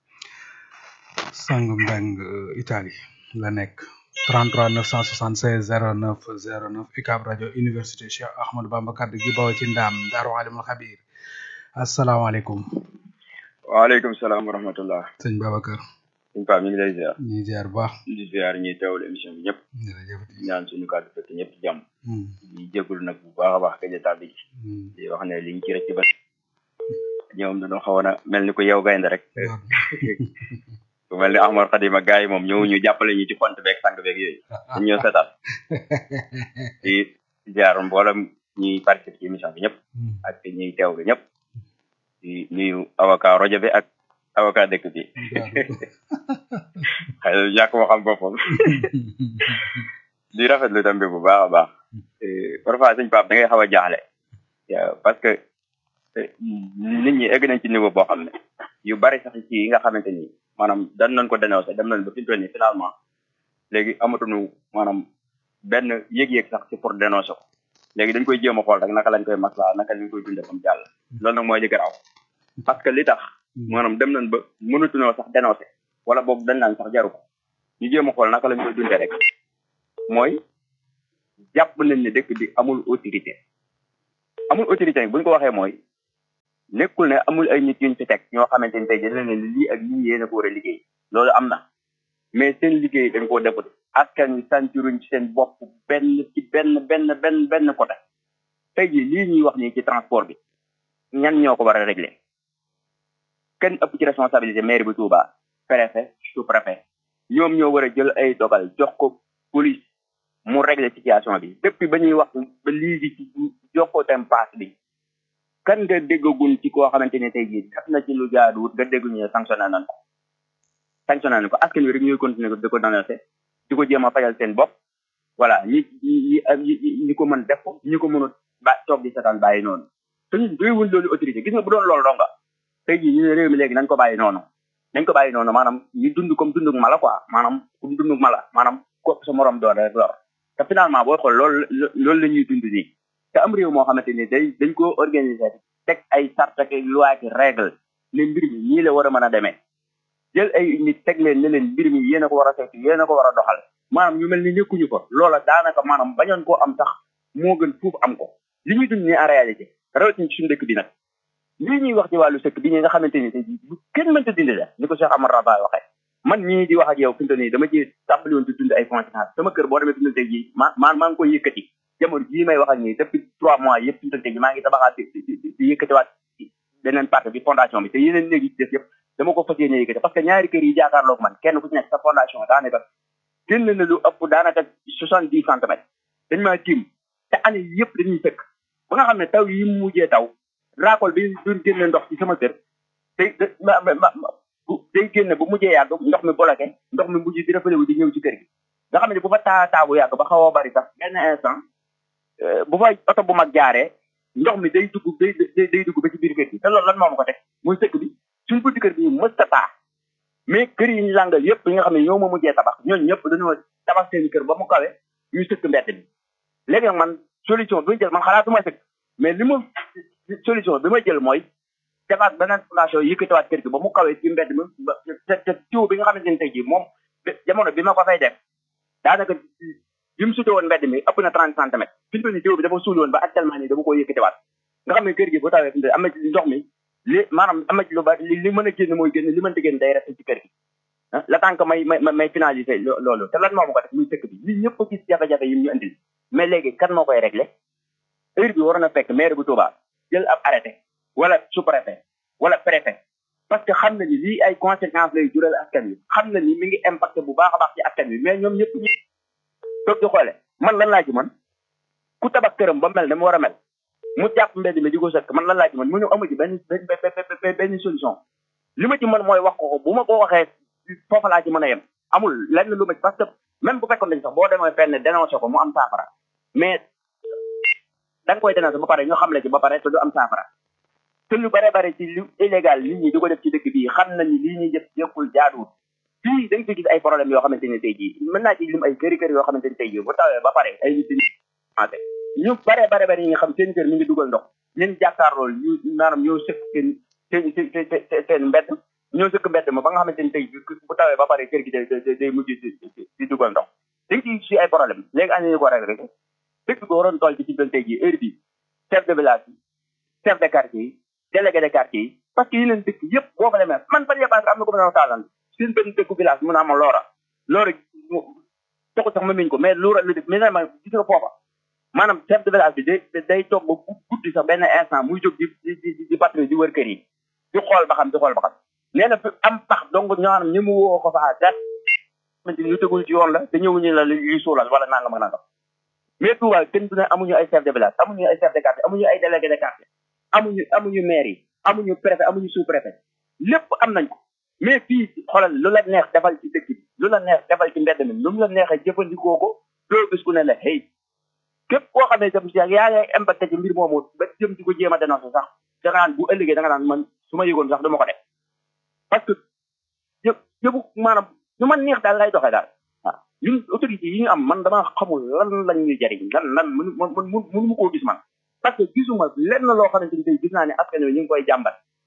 sang mbeng Italie la nekk trente-trois neuf cent soixante-seize zéro neuf zéro neuf U C A B rajo université Cheikh Ahmadou Bamba kaddu gi bawoo ci Ndam Daaru Alimul Xabir asalaamaaleykum waaleykum salaam wa rahmatullah sëñ Babacar suñ Pape ñu ngi lay ziar ñi ziar bu baax di ziar ñuy teewlu émission bi ñëpp jërëjëf ñaan suñu kàddu fekk ñëpp jàmm di jégalu nag bu baax a baax ka jëtaat bi di wax ne liñ ci rek ci ba ñoom dañoo xawoon a mel ni ko yow gaynde rek bu mel ni Ahmad Khadim ak gars yi moom ñëw ñu jàppale ñu ci font beeg sang beeg yooyu dañ ñëw seetaan di ziar mboolem ñuy participer ci émission bi ñëpp ak ñuy teewlu ñëpp di nuyu avocat rajo bi ak avocat dëkk bi xëy na ñàkk moo xam boppam di rafetlu tam bi bu baax a baax parfois suñ Pape da ngay xaw a jaaxle parce que nit ñi egg nañ ci niveau boo xam ne yu bari sax ci yi nga xamante ni maanaam dan nañ ko dénoncé dem nañ ba fi mu toll nii finalement léegi amatuñu maanaam benn yëg-yëg sax ci pour dénoncer ko léegi dañ koy jéem a xool rek naka lañ koy maslaa naka lañ koy dundee comme jàll loolu nag mooy li garaaw parce que li tax maanaam dem nañ ba mënatuñoo sax dénoncé wala boog dañ naan sax jaru ko ñu jéem a xool naka lañ koy dundee rek mooy jàpp nañ ne dëkk bi amul autorité amul autorité buñ ko waxee mooy nekkul ne amul ay nit yuñ fi teg ñoo xamante ni tey jëlee ne lii ak lii yéen a ko war a liggéey loolu am na mais seen liggéey dañ koo defut askan wi santiruñ ci seen bopp benn ci benn benn benn benn côté tey jii lii ñuy wax nii ci transport bi ñan ñoo ko war a régler kenn ëpp ci responsabilité maire bi Touba préfet sous préfet ñoom ñoo war a jël ay dogal jox ko police mu régler situation bi depuis ba ñuy wax ba lii ci jox ko tem pass bi kan nga déggagun ci koo xamante ne tey jii def na ci lu jaaduwut nga dégguñu ne sanctionné nañ ko sanctionné nañ ko askan wi rek ñuy continuer di ko dénoncer di ko jéem a fajal seen bopp voilà ñi ñi ñi ñi ko mën def ko ñi ko mënut ba toog di setaan bàyyi noonu te ñun doywuñ loolu autorité gis nga bu doon loolu donga tey jii ñu ne réew mi léegi nañ ko bàyyi noonu nañ ko bàyyi noonu maanaam ñu dund comme dundug mala quoi maanaam comme dundug mala maanaam ko sa morom doon rek lor te finalement boo xool loolu loolu la ñuy dund nii te am réew moo xamante ni day dañ ko organiser teg ay sart ak loi ak règle ne mbir mi ñii la war a mën a demee jël ay nit teg leen ne leen mbir mi yéen a ko war a saytu yéen a ko war a doxal maanaam ñu mel ni nekkuñu ko loola daanaka maanaam bañoon koo am sax moo gën fuuf am ko li ñuy dund nii en réalité rawatina ci suñu dëkk bi nag lii ñuy wax ci wàllu sëkk bi ñi nga xamante ni tey bu kenn mënta dindi la ni ko Cheikh Amar Rabaay waxee man ñii di wax ak yow fi mu toll nii dama ci tàmbali woon di dund ay conséquences sama kër boo demee fi mu tey jii ma maa maa ngi koy yëkkati jamono jii may wax ak ñii depuis trois mois yëpp fi mu toll tey jii maa ngi tabaxaat di di di yëkkatiwaat beneen partie bi fondation bi te yeneen néeg yi ci def yëpp dama ko fas yéene yëkkati parce que ñaari kër yi jaakaarloog man kenn ku ci nekk sa fondation daanaka génn na lu ëpp daanaka soixante dix centimètres dañ maa tiim te année yëpp dañuy fekk ba nga xam ne taw yi mu mujjee taw raakol bi duñ génne ndox ci sama kër day day génne bu mujjee yàgg ndox mi bloqué ndox mi mujj di rafetlu di ñëw ci kër gi nga xam ne bu fa taa taa bu yàgg ba xaw a bari sax benn instant bu fa oto bu mag jaaree ndox mi day dugg day day dugg ba ci biir kër gi te loolu lan moo ma ko teg muy sëkk bi suñ buntu kër bi mës ta taa mais kër yi ñu làngal yëpp yi nga xam ne ñoo ma mujjee tabax ñooñu ñëpp dañoo tabax seen kër ba mu kawe ñu sëkk mbedd bi léegi nag man solution bi ma jël man xalaatuma sëkk mais li ma solution bi ma jël mooy defaat beneen fondation yëkkatiwaat kër gi ba mu kawee ci mbedd mi te te tiw bi nga xamante ne tey jii moom jamono bi ma ko fay def daanaka bi mu sutee woon mbedd mi ëpp na trente centimètres fi mu toll nii tiw bi dafa suul woon ba actuellement nii dama ko yëkkatiwaat nga xam ne kër gi bu tawee fi mu am na ci ndox mi li maanaam am na ci lu bari li mën a génn mooy génn li mënta génn day resté ci kër gi ah la tant que may may may finaliser loolu te lan moo ma ko def muy sëkk bi ñun ñëpp gis jafe-jafe yi ñu indil mais léegi kan moo koy réglé heure bi waroon a fekk maire bu Touba jël ab arrêté wala sous-préfet wala préfet parce que xam na ni lii ay conséquences lay jural askan wi xam na ni mi ngi impacté bu baax a baax ci askan wi mais ñoom ñëpp ñi toog di xoole man lan laa ci mën ku tabax këram ba mel ne mu war a mel mu jàpp mbedd mi di ko sëkk man lan laa ci mën mu ñëw amu ci benn benn benn solution li ma ci mën mooy wax ko ko bu ma ko waxee foofa laa ci mën a yem amul lenn lu ma ci parce que même bu fekkoon dañ sax boo demee fenn dénoncé ko mu am saafara mais da nga koy dénoncé ba pare ñoo xam la ci ba pare te du am saafara te lu bare bare ci lu illégal nit ñi di ko def ci dëkk bii xam nañ ni lii ñuy def yëppul jaaduwul fii dañ fi gis ay problème yoo xamante ne tey jii mën naa ci lim ay këri kër yoo xamante ne tey jii bu tawee ba pare ay nit ñi ñu bare bare bare yi nga xam seen kër mi ngi dugal ndox ñun jàkkaarlool ñu maanaam ñoo sëkk seen seen seen seen mbedd ñoo sëkk mbedd ma ba nga xamante ne tey bu tawee ba pare kër gi day day day mujj di dugal ndox dañ ci si ay problème léegi am nañu ko rek rek dëkk bi waroon toll ci ci doon tey jii heure bi chef de village yi chef de quartier yi délégué de quartier yi parce que yeneen dëkk yëpp boo fa demee man par exemple am na ko mën a taalan seen benn dëkku village mun a am loora loora taxu sax ma miñ ko mais loora lu def mais ma gis nga foofa maanaam chef de village bi day day toog ba guddi sax benn instant muy jóg di di di patrouille di wër kër yi di xool ba xam di xool ba xam nee na fi am pax donc ñoo xam ne ñu mu woo ko fa gat xamante ni lu tegul ci yoon la te ñëwuñu la luy suulal wala nangam ak nangam mais Touba kenn du ne amuñu ay chef de village amuñu ay chef de quartier amuñu ay délégué de quartier amuñu amuñu maire yi amuñu préfet amuñu sous préfet lépp am nañ ko mais fii xoolal lu la neex defal ci dëkk bi lu la neex defal ci mbedd mi lu mu la neexee jëfandikoo ko doo gis ku ne la hey képp koo xam ne tam si yaa ngi impacté ci mbir moomu ba jëm di ko jéem a dénoncé sax da nga naan bu ëllëgee da nga naan man su ma yëgoon sax du ma ko def parce que yëpp yëpp maanaam ñu man neex daal lay doxee daal waaw ñun autorité yi ñu am man dama xamul lan lañ ñuy jariñ lan lan mënu mënu mënu mu koo gis man parce que gisuma lenn loo xamante ni tey gis naa ne askan wi ñu ngi koy jàmbat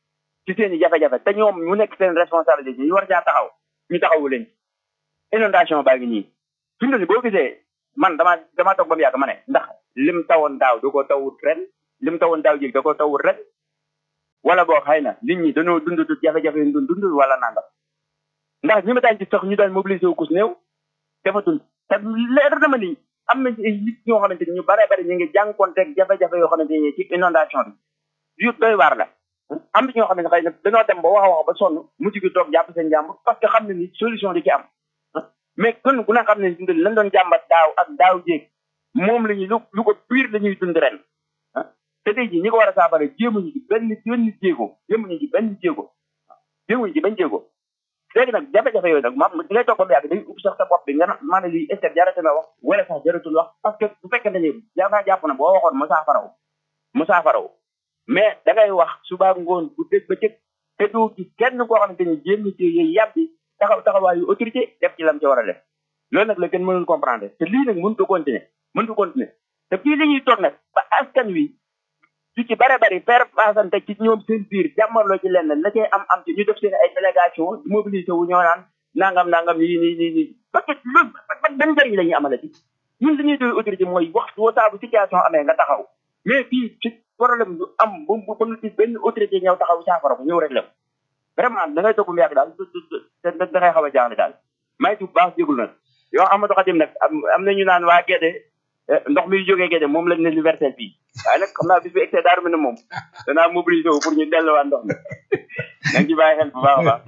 ci seen i jafe-jafe te ñoom ñu nekk seen responsabilité ñu war caa taxaw ñu taxawu leen inondation baa ngi nii fi mu ne boo gisee man dama dama toog ba mu yàgg ma ne ndax lim tawoon daaw da ko tawut ren lim tawoon daaw jéeg da ko tawut ren wala boo xëy na nit ñi dañoo dund tut jafe-jafe yi dund dund wala nangam ndax ñi ma daan ci sax ñu daan mobiliser wu kus néew defatul te leer na ma ni am na ay nit ñoo xamante ni ñu bare bare ñu ngi jànkonteeg jafe-jafe yoo xamante ni ci inondation bi yu doy waar la am na ñoo xam ne xëy na dañoo dem ba wax a wax ba sonn mujj gi toog jàpp seen jàmbur parce que xam ne ni solution di ci am mais kon ku ne xam ne ni lañ doon jàmbat daaw ak daaw jéeg moom la ñuy lu lu ko pire la ñuy dund ren te tey jii ñi ko war a saafara jéemuñu ci benn benn jéego jéemuñu ci benn jéego jéemuñu ci benn jéego léegi nag jafe-jafe yooyu nag maam di ngay toog ba mu yàgg day ubbi sax sa bopp bi nga na maanaam lii est-ce que jarate na wax wala sax jaratul wax parce que bu fekkee ne yaa ngaa jàpp na boo waxoon mu saafaraw mu saafaraw mais da ngay wax suba ngoon bu dégg ba cëg te doo ci kenn koo xamante ni jéem ci yooyu yàbbi taxaw taxawaayu autorité def ci lam ci war a def loolu nag la kenn mënul comprendre te lii nag mënut a continuer mënut a continuer te fii li ñuy toog nag ba askan wi su ci bare bari faire fasante ci ñoom seen biir jàmmarloo ci lenn la cay am am ci ñu def seen ay délégation mobilisé wu ñoo naan nangam nangam yi nii nii nii parce que loolu ban njëriñ la ñuy amalati ñun li ñuy doy autorité mooy waxtu woo saabu situation amee nga taxaw mais fii ci problème du am bu bu bu ci benn autorité ñëw taxaw saafara ko ñëw rek la vraiment da ngay toog mu yàgg daal da da ngay xaw a jaaxle daal may ci bu baax jégul nag yoo Amadou Khadim nag am am na ñu naan waa Guédé ndox mi jógee Guédé moom lañ ne universel fii waaye nag xam naa bis bu excès daaru mi ne moom danaa mobiliser wu pour ñu delluwaat ndox mi nañ ci bàyyi xel bu baax a baax.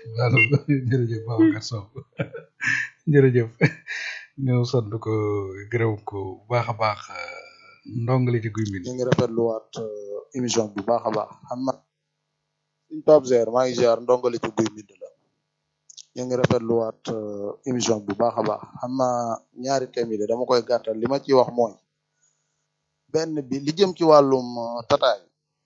jërëjëf Babacar Sow jërëjëf ñu sant ko gërëm ko bu baax a baax ndongali ci guy mi. ñu ngi rafetluwaat émission bu baax a baax xam na suñ Pape Zer maa ngi ziar ndongali ci guy mi la ñu ngi rafetluwaat émission bu baax a baax xam naa ñaari thèmes yi de dama koy gàttal li ma ciy wax mooy benn bi li jëm ci wàllum tataay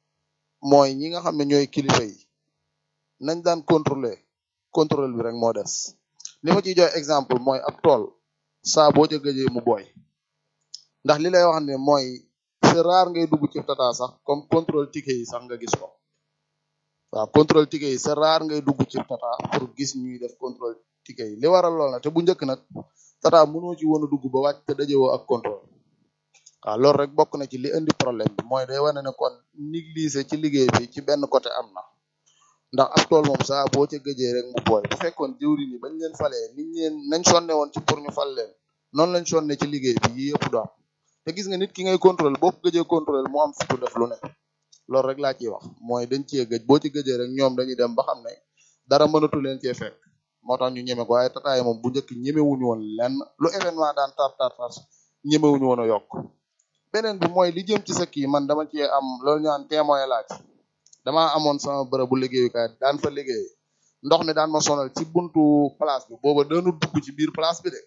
mooy ñi nga xam ne ñooy kilifa yi nañ daan contrôler contrôle bi rek moo des li ma ciy jox exemple mooy ab tool saa boo ca gëjee mu booy ndax li lay wax ne mooy c'est rare ngay dugg ci tata sax comme contrôle ticket yi sax nga gis ko waaw contrôle ticket yi c'est rare ngay dugg ci tata pour gis ñuy def contrôle ticket yi li waral lool nag te bu njëkk nag tata mënoo ci woon a dugg ba wàcc te dajewoo ak contrôle waaw loolu rek bokk na ci li indi problème bi mooy day wane ne kon négligé ci liggéey bi ci benn côté am na ndax ab tool moom saa boo ca gëjee rek mu booy bu fekkoon jëwri ni bañ leen falee niñ leen nañ sonne woon ci pour ñu fal leen noonu lañ sonne ci liggéey bi yi yëpp du am te gis nga nit ki ngay contrôle boo ko gëjee contrôle mu am fitu def lu ne loolu rek laa ciy wax mooy dañ cee gëj boo ci gëjee rek ñoom dañuy dem ba xam ne dara mënatu leen cee fekk moo tax ñu ñeme ko waaye tataay moom bu njëkk ñemewuñu woon lenn lu événement daan tar tar tar ñemewuñu woon a yokk beneen bi mooy li jëm ci sa kii man dama cee am loolu ñaan témoin laaj damaa amoon sama bërëb bu liggéeyukaay daan fa liggéey ndox mi daan ma sonal ci buntu place bi booba dañu dugg ci biir place bi de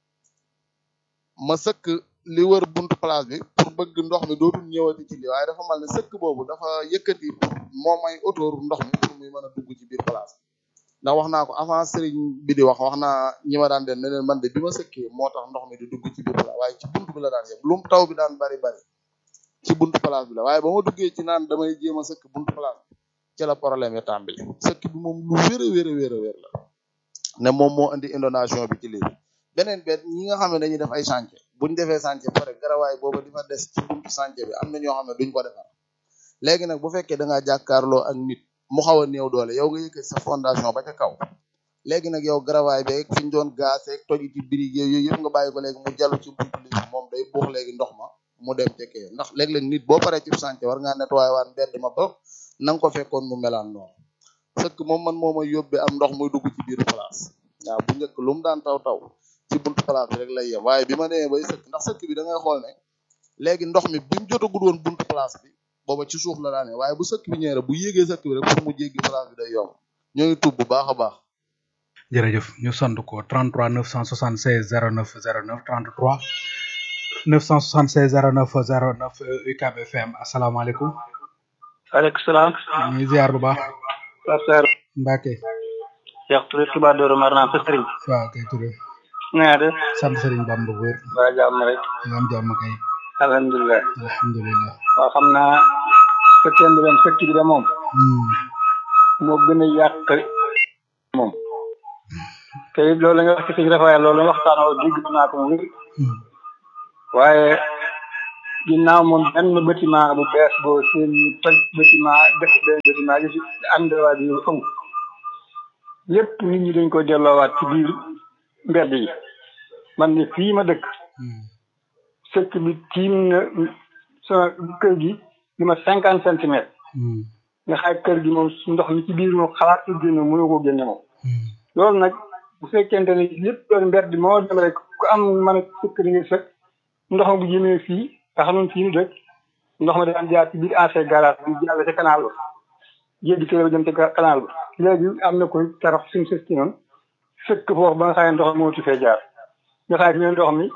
ma sëkk li wër buntu place bi pour bëgg ndox mi dootul ñëwati ci li waaye dafa mal ne sëkk boobu dafa yëkkati moo may autour ndox mi pour muy mën a dugg ci biir place bi ndax wax naa ko avant sëriñ bi di wax wax naa ñi ma daan den ne leen man de bi ma sëkkee moo tax ndox mi di dugg ci biir place waaye ci buntu bi la daan yem lu mu taw bi daan bari bari ci buntu place bi la waaye ba ma duggee ci naan damay jéem a sëkk buntu place bi ci la problème yi tàmbali sëkk bi moom lu wér a wér a wér a wér la ne moom moo indi inondation bi ci léegi beneen bet ñi nga xam ne dañuy def ay chantier buñ defee chantier pare garawaay booba di fa des ci buntu chantier bi am na ñoo xam ne duñ ko defar léegi nag bu fekkee da ngaa jàkkaarloo ak nit mu xaw a néew doole yow nga yëkkati sa fondation ba ca kaw léegi nag yow garawaay beeg fi ñu doon gaasee toji ci birig yooyu yëpp nga bàyyi ko léegi mu jallu ci buntu léegi moom day buux léegi ndox ma mu dem cekkee ndax léeg-léeg nit boo paree ci chantier war ngaa nettoyé waan mbedd ma ba na nga ko fekkoon mu melaan noonu sëkk moom man moo may yóbbee am ndox muy dugg ci biir place waaw bu njëkk lu mu daan taw taw ci buntu place bi rek lay yem waaye bi ma demee bay sëkk ndax sëkk bi da ngay xool ne léegi ndox mi bi mu jotagul woon buntu place bi booba ci suuf la daane waaye bu sëkk bi ñëwee bu yéegee sëkk bi rek pour mu jéggi place bi day yomb ñoo ngi tub bu baax a baax. jërëjëf ñu sant ko trente-trois neuf cent soixante-seize zéro neuf zéro neuf trente-trois neuf cent soixante-seize zéro neuf zéro neuf U C A B F M asalaamaaleykum. waaleykum salaam. ñu ngi ziar bu baax. Pasteur Mbacke. Cheikh Touré Touba Doro Marnaan sa sëriñ. waaw kay Touré. naa def. sant sëriñ Bamba bu wér. waa jàmm rek. nga am jàmm kay. alhamdulilah. alhamdulilah. waaw xam naa fekkee bi dem fekk bi de moom. moo gën a yàq moom te it loolu la nga wax ci sëñ Rafaay loolu la waxtaanoo dégg naa ko mu waaye ginnaaw moom benn bâtiment bu bees boo seen ñu toj bâtiment def benn bâtiment yi ci àndawaat yi amul lépp nit ñi dañ koy delloowaat ci biir mbedd yi man ne fii ma dëkk sëkk bi tiim na sama kër gi li ma cinquante centimètres nga xaaj kër gi moom ndox mi ci biir moom xalaat su génne mënu ko génne moom loolu nag bu fekkente ne lépp doon mbedd moo dem rek ku am mën a sëkk di nga sëkk ndox ma bu jëmee fii nga xam ne fii nu dëkk ndox ma daan jaar ci biir ancien garage bi jàll ca canal ba jéggi kër ba jëm ca canal ba léegi am na koy tarax suñu sës ci noonu sëkk foofu ba nga xam ne ndox moo ci fee jaar nga xam ne ndox mi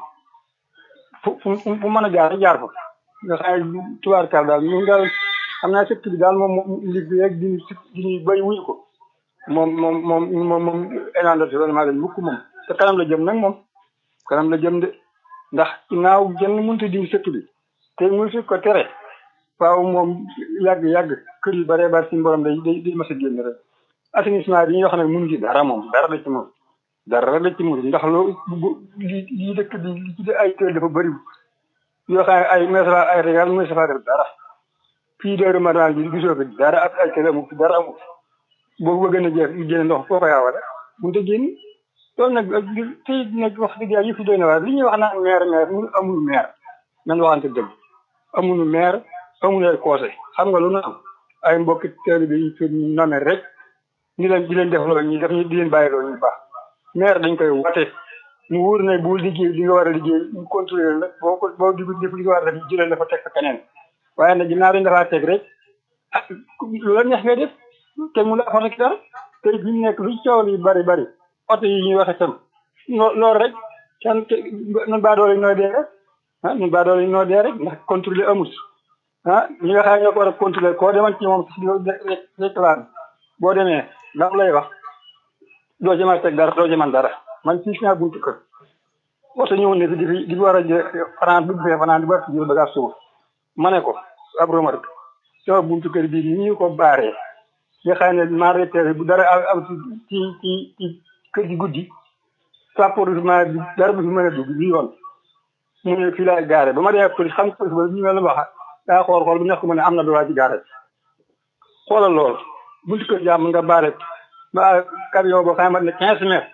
fu fu fu mën a jaar jaar fa nga xam ne tubaarkaal daal ñun daal xam naa sëkk bi daal moom moom liggéey rek di di ñuy bay wuyu ko moom moom moom moom moom énandat vraiment lañ mukk moom te kanam la jëm nag moom kanam la jëm de ndax naaw genn mënut a dindi sëkk bi te muy fi ko tere waaw moom yàgg yàgg kër yu bare bare suñu borom day day day mas a génn rek assainissement bi ñuy wax nag mënu ci dara moom dara la ci moom dara la ci moom ndax loolu li lii dëkk bi li ci ay kër dafa bëri yoo xam ne ay mesra ay régal muy safa def dara fii de ramadan bi gisoo fi dara ak ay kër amul dara amul boo bëgg na jeex génne ndox foo ko yaawale mënut a génn loolu nag tey nag wax dëgg yàlla yëf yi doy na waar li ñuy wax naan maire maire mu amul maire nan waxante dëgg amul maire amul ay conseil xam nga lu na am ay mbokki taalibe yi fi nommé rek ñu leen di leen def loolu ñu def ñu di leen bàyyi loolu ñu baax maire dañ koy wate mu wóor ne bu liggéey li nga war a liggéey ñu contrôler la boo ko boo di def li nga war a def ñu jëlee la fa teg fa keneen waaye nag ginnaaw dañ dafaa teg rek ah lu la neex ngay def te mu la affaire ki dara tey fi mu nekk lu coow li bari bari oto yi ñuy wax itam loolu rek kenn ñun baadoolo yi noo dee rek ah ñun baadoolo yi noo dee rek ndax contrôler amul ah ñi nga xam ne ñoo ko war a contrôler koo demal ci moom si réclame boo demee lam lay wax doo ci mën a teg dara doo ci mën dara man fii si naa buntu kër oto ñëwoon ne fi di fi di war a jë fanaan bu fee fanaan di war a jël bagage suuf ma ne ko ab remarque sama buntu kër bii ni ñu ko baaree nga xam ne maraiteur bu dara am ci ci ci kër gi guddi sapporisement bi dara bu fi mën a dugg bi yoon mu ne fii laay gaare ba ma demee police xam police ba ñu la wax daa xool xool bu ñax ko mu ne am na droit ci gaare xoolal loolu buntu kër jàmm nga baare ba camion boo xam ne quinze mètres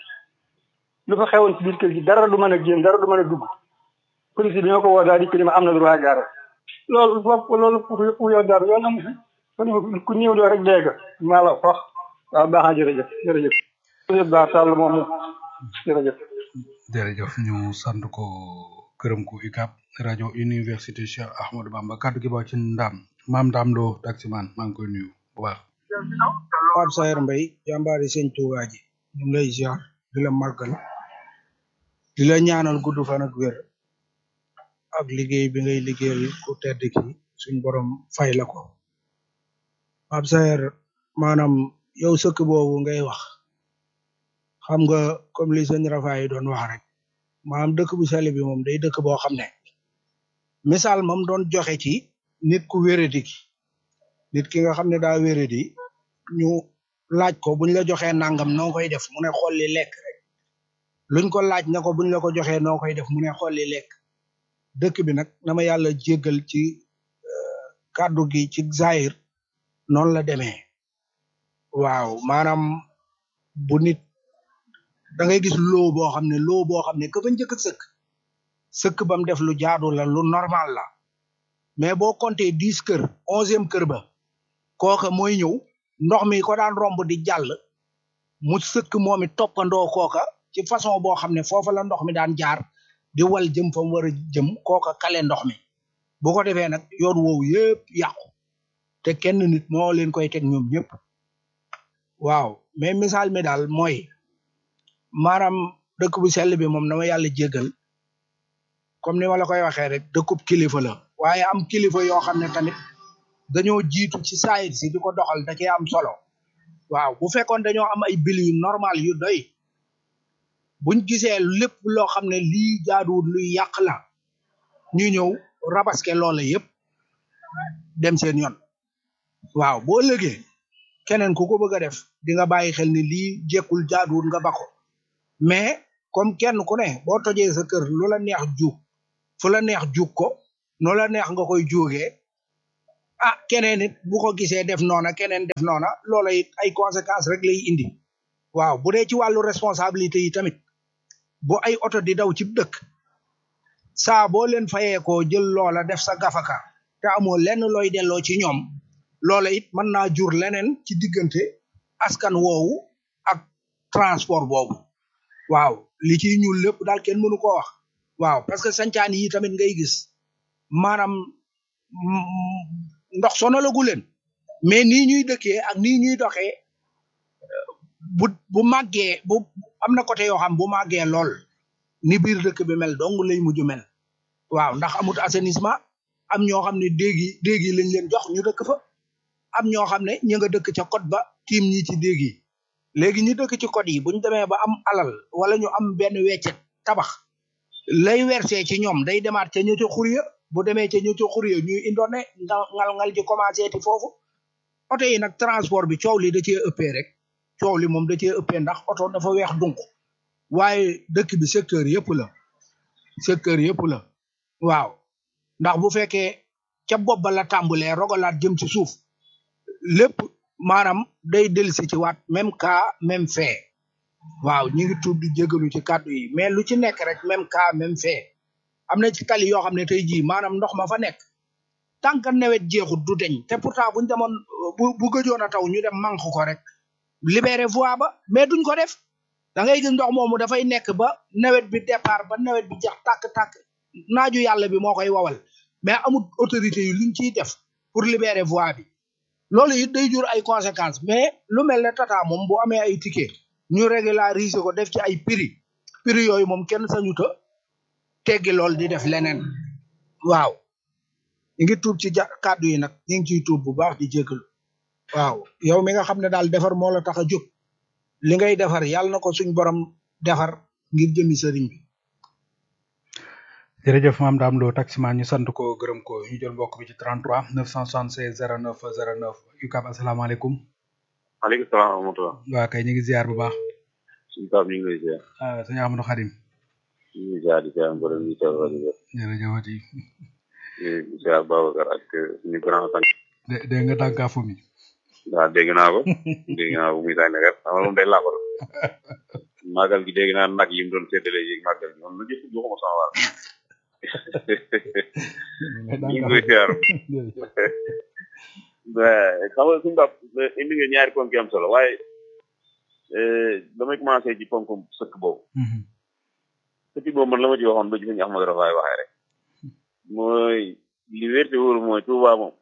lu fa xewoon ci biir kër gi dara du mën a génn dara du mën a dugg police bi ñoo ko woo daal di ko ni ma am na droit gaare loolu foofu loolu fu yoon dara yoon amu fi kon ku néew doo rek dégg maa la wax waaw baax na jërëjëf jërëjëf jërëjëf baax sàll moom jërëjëf jërëjëf ñu sant ko gërëm ko UCAB rajo université Cheikh Ahmadou Bamba kaddu gi baaw ci ndam maam ndam loo taximan maa ngi koy nuyu bu baax Pape Sayer Mbaye jàmbaari sëñ Touba ji ñu lay ziar di la màggal di la ñaanal gudd fan ak wér ak liggéey bi ngay liggéeyal ku tedd ki suñ borom fay la ko Pape Sayer maanaam yow sëkk boobu ngay wax xam nga comme li sëñ Rafa yi doon wax rek maanaam dëkk bu sell bi moom day dëkk boo xam ne misaal moom doon joxe ci nit ku wéradi ki nit ki nga xam ne daa wéradi ñu laaj ko buñ la joxee nangam noo koy def mu ne xool li lekk rek luñ ko laaj na ko buñ la ko joxee noo koy def mu ne xool li lekk dëkk bi nag na ma yàlla jéggal ci kàddu gi ci zahir noonu la demee waaw maanaam bu nit da ngay gis loo boo xam ne loo boo xam ne ka fa njëkk sëkk sëkk bam def lu jaadu la lu normal la mais boo compté dix kër onzième kër ba kooka mooy ñëw ndox mi ko daan romb di jàll mu sëkk moom it toppandoo kooka ci façon boo xam ne foofa la ndox mi daan jaar di wal jëm fa mu war a jëm kooka kale ndox mi bu ko defee nag yoon woowu yëpp yàqu te kenn nit moo leen koy teg ñoom ñëpp waaw mais misaal mi daal mooy maanaam dëkk bu sell bi moom na ma yàlla jéggal comme ni ma la koy waxee rek dëkkub kilifa la waaye am kilifa yoo xam ne tamit dañoo jiitu ci saayir si di ko doxal da cee am solo waaw bu fekkoon dañoo am ay bil yu normal yu doy buñ gisee lépp loo xam ne lii jaaduwul luy yàq la ñu ñëw rabaske loola yëpp dem seen yoon waaw boo lëgee keneen ku ko bëgg a def di nga bàyyi xel ni lii jekkul jaaduwul nga bako mais comme kenn ku ne boo tojee sa kër lu la neex juug fu la neex juug ko no la neex nga koy jógee ah keneen it bu ko gisee def noona keneen def noona loola it ay conséquences rek lay indi waaw bu dee ci wàllu responsabilité yi tamit bu ay oto di daw ci dëkk saa boo leen fayee ko jël loola def sa gafaka te amoo lenn looy delloo ci ñoom loola it mën naa jur leneen ci diggante askan woowu ak transport boobu waaw li ciy ñuul lépp daal kenn mënu ko wax waaw parce que sancaan yi tamit ngay gis maanaam ndox sonalagu leen mais nii ñuy dëkkee ak nii ñuy doxee bu bu màggee bu am na côté yoo xam bu màggee lool ni biir dëkk bi mel dong lay mujj mel waaw ndax amut assainissement am ñoo xam ne déeg yi déeg yi lañ leen jox ñu dëkk fa am ñoo xam ne ñu nga dëkk ca côte ba tiim ñi ci déeg yi léegi ñu dëkk ci côte yi buñ demee ba am alal wala ñu am benn weccet tabax lay versé ci ñoom day demaat ca ña ca xurya bu demee ca ña ca xurya ñuy indoone ngal ngal ji commencé ti foofu oto yi nag transport bi coow li da cee ëppee rek coow li moom da cee ëppee ndax oto dafa weex dunk waaye dëkk bi secteur yëpp la secteur yëpp la waaw ndax bu fekkee ca bopp ba la tàmbalee rogalaat jëm ci suuf lépp maanaam day dellusi ci waat même cas même fait waaw ñu ngi tudd di jégalu ci kàddu yi mais lu ci nekk rek même cas même fait am na ci tali yoo xam ne tey jii maanaam ndox ma fa nekk tant que nawet jeexut du deñ te pourtant buñ demoon bu bu gëjoon a taw ñu dem manque ko rek libéré voie ba mais duñ ko def da ngay gis ndox moomu dafay nekk ba nawet bi départ ba nawet bi jeex tàkk-tàkk naaju yàlla bi moo koy wawal mais amul autorité yi luñ ciy def pour libérer voie bi loolu it day jur ay conséquences mais lu mel ne tata moom bu amee ay ticket ñu régulariser ko def ci ay prix prix yooyu moom kenn sañu ta teggi lool di def leneen waaw ñu ngi tuub ci ja kàddu yi nag ñu ngi ciy tuub bu baax di jégalu waaw yow mi nga xam ne daal defar moo la tax a jóg li ngay defar yàlla na ko suñ borom defar ngir jëmi sëriñ bi jërëjëf maam daam loo taximan ñu sant ko gërëm ko ñu jël mbokk bi ci trente-trois neuf cent soixante-seize zéro neuf zéro neuf ukab asalaamaaleykum maaleykum salaam wa rahmatulah waa kay ñu ngi ziar bu baax suñu taab ñu ngi lay ziar ah sëñ Amadou Khadim ñu ngi ziar di ziar borom ñu teew rajo jërëjëfati di ziar Babacar ak suñu grand tànk de dégg nga tànkaafu mi waaw dégg naa ko dégg naa ko muy tànn rek xam nga moom day laabaru màggal gi dégg naa nag yi mu doon séddale yi màggal gi moom lu gis joxuma sama waar ñu ngi koy ziar xam nga suñu bopp indi nga ñaari ponk yi am solo waaye damay commencé ci ponk sëkk boobu sëkk boobu man la ma ci waxoon ba ci suñu Ahmadou Rafaay waxee rek mooy li wér te wóor mooy Touba moom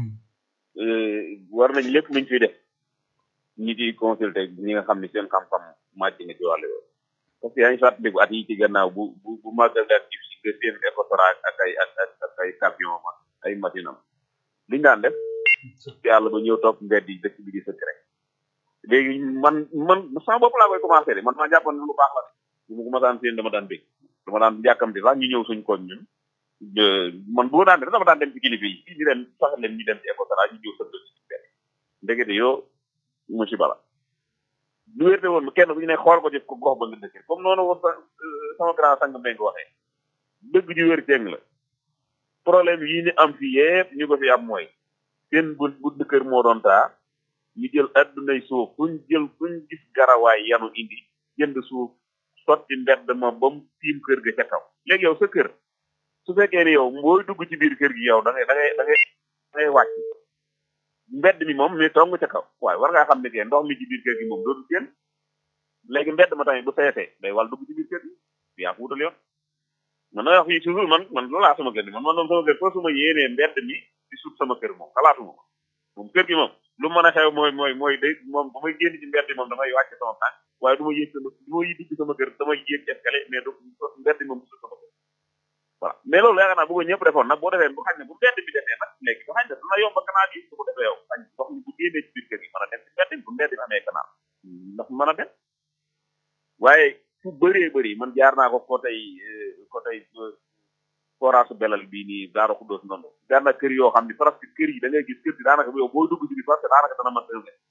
war nañ lépp luñ fiy def ñi ciy consulté ñi nga xam ne seen xam-xam màcc na ci wàllu yooyu parce que yaa ngi fàttaliku at yi ci gannaaw bu bu bu màggal daan ci si nga seen écotra ak ay ak ak ay camion ma ay machine am liñ daan def yàlla ba ñëw topp mbedd yi dëkk bi di sëkk rek léegi man man sama bopp laa koy commencé de man maa jàppoon lu baax la bu ma ko masaan seen dama daan bég dama daan jàkkamti sax ñu ñëw suñ koñ ñun man bu ma daan def dama daan dem ci kilifa yi fii di leen sax leen ñu dem ci écotra ñu ñëw sëkk ci mbedd ndekete yoo musiba la lu wérte woon kenn bu ñu ne xool ko ci ko gox ba nga dëkk comme noonu wax sama grand sang mbéy ko waxee dëgg ju wér teeng la problème yi ni am fii yëpp ñu ko fi am mooy seen bu bu dëkkër moo doon taa ñu jël addunay suuf fuñ jël fuñ gis garawaay yanu indi jënd suuf sotti mbedd ma ba mu tiim kër ga ca kaw léegi yow sa kër su fekkee ni yow booy dugg ci biir kër gi yow da ngay da ngay da ngay da ngay wàcc mbedd mi moom mi tong ca kaw waaye war ngaa xam ne kee ndox mi ci biir kër gi moom dootu génn léegi mbedd ma tamit bu feesee day wal dugg ci biir kër gi yaa ko wutal yoon man na wax fii toujours man man loolu laa sama kër gi man man moom sama kër foo suma yéenee mbedd mi di suut sama kër moom xalaatuma ko moom kër gi moom lu mën a xew mooy mooy mooy day moom bu may génn ci mbedd moom damay wàcc sama tànk waaye du ma yéeg sama du ma dugg sama kër damay yéeg escalier mais du mbedd moom du suut sama kër voilà mais loolu yaakaar naa bu ko ñëpp defoon nag boo defee bu xañ ne bu mbedd bi defee nag léegi bu xañ ne dana yomb canal yi su ko defee yow xañ ndox mi bu génnee ci biir kër gi mën a dem ci mbedd bu mbedd bi amee canal ndax mën a dem waaye fu bëree bëri man jaar naa ko côté côté forage belal bii nii daara xuddoos noonu jaar na kër yoo xam ne presque kër yi da ngay gis kër gi daanaka yow boo dugg ci biir parce que daanaka dana mat un mètre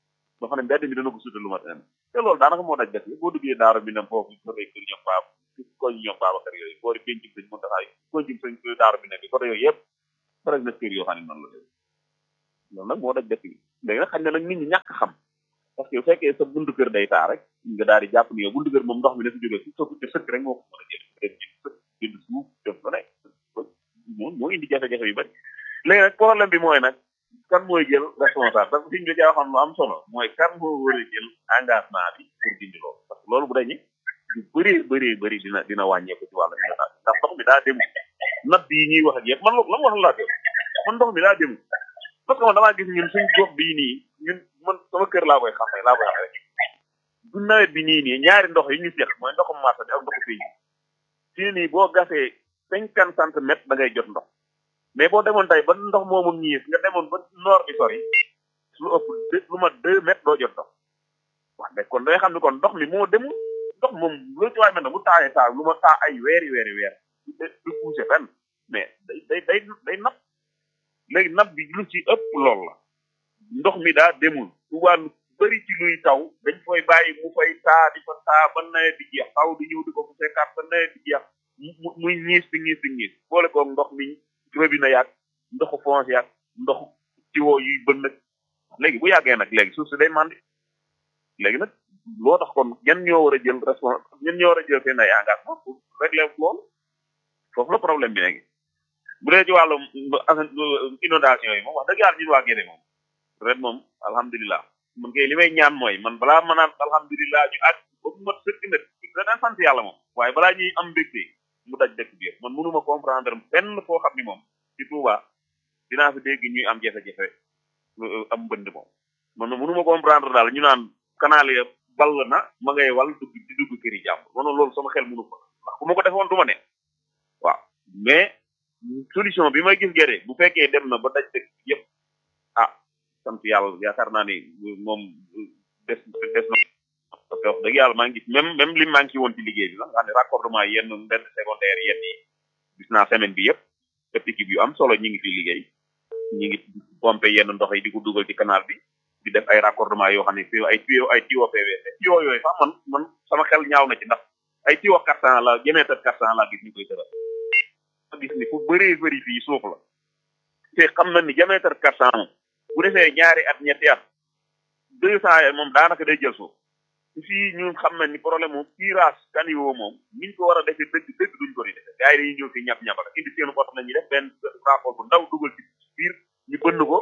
ba xam ne mbedd mi dana ko suutal lu mat en te loolu daanaka moo daj def boo duggee daara mi nam foofu côté kër ñoom baab koñ ñoom Babacar yooyu boori pencum sëñ mën taxaay koñum sëñ daara mi ne bi côté yooyu yëpp pare na kër yoo xam ne noonu la def loolu nag moo daj def bi léegi nag xam ne nag nit ñi ñàkk xam parce que bu fekkee sa buntu kër day taa rek nga daal di jàpp ni yow buntu kër moom ndox mi dafa jóge si sa buntu sëkk rek moo ko mën a jël jënd suuf def lu nekk moo moo indi jafe-jafe yu bari léegi nag problème bi mooy nag kan mooy jël responsable parce que suñ bi jaa xam lu am solo mooy kan moo war a jël engagement bi pour dindi loolu parce que loolu bu dañu lu bëri bëri bëri dina dina wàññeeku ci wàllu état ndax ndox mi daa dem nat bii ñuy wax ak yëpp man la ma wax laa dem man ndox mi daa dem parce que man damaa gis ñun suñ gox bii nii ñun man sama kër laa koy xamee laa koy xamee du nawet bi nii nii ñaari ndox yi ñu seq mooy ndoxum marché bi ak ndoxu fii fii nii boo gasee cinquante centimètres da ngay jot ndox mais boo demoon tey ba ndox moomu ñiis nga demoon ba noor bi sori lu ëpp lu ma deux mètres doo jot ndox wax dëgg kon day xam ne kon ndox mi moo dem ndox moom lu ci waay mel ne bu taayee taa lu ma taa ay weeri weeri weer du poussé fenn mais day day day day napp léegi napp bi lu ci ëpp lool la ndox mi daa demul su wàllu bëri ci luy taw dañ koy bàyyi mu fay taa di fa taa ba nawet di jeex taw di ñëw di ko fu fekkaat ba nawet di jeex mu muy ñiis di ñiis di ñiis boole koog ndox mi robinet yaag ndoxu fonce yaag ndoxu ciwoo yuy bën nag léegi bu yàggee nag léegi suuf si day mandi léegi nag loo tax kon ñan ñoo war a jël responsable ñan ñoo war a jël seen ay engagement pour régler loolu foofu la problème bi léegi bu dee ci wàllu inondation yi moom wax dëgg yàlla ñun waa Guédé moom ren moom alhamdulilah man kay li may ñaan mooy man balaa ma naan alhamdulilah ñu àgg ba mu mat sëkk nag dana sant yàlla moom waaye balaa ñuy am mbégte mu daj dëkk bi man mënuma comprendre fenn foo xam ni moom ci Touba dinaa fi dégg ñuy am jafe-jafe am mbënd moom man mënuma comprendre daal ñu naan canal ya ball na ma ngay wal dugg di dugg këri jàmbur man loolu sama xel mënu ko ndax bu ma ko defoon du ma ne waaw mais solution bi may gis Guédé bu fekkee dem na ba daj dëkk yëpp ah sant yàlla yaakaar naa ni moom des des na parce que wax dëgg yàlla maa ngi gis même même li manqué woon ci liggéey bi la nga xam ne raccordement yenn mbedd secondaire yenn yi gis naa semaine bi yëpp def équipe yu am solo ñi ngi fi liggéey ñi ngi pompé yenn ndox yi di ko dugal ci canal bi di def ay raccordement yoo xam ne fi ay tuyau ay tuyau P V C tuyau yooyu sax man man sama xel ñaaw na ci ndax ay tuyau quatre cent la diamètre quatre cent la gis ñu koy tëral ma gis ni fu bëree bëri fii suuf la te xam na ni diamètre quatre cent moom bu defee ñaari at ñetti at deux cent ya moom daanaka day jël suuf fii ñun xam na ni problème moom tirage caniveau moom niñ ko war a defee dëgg dëgg duñ ko di defee gars yi dañuy ñëw fi ñap ñapal indi seen oto la ñuy def benn rapport bu ndaw dugal ci biir ñu bënn ko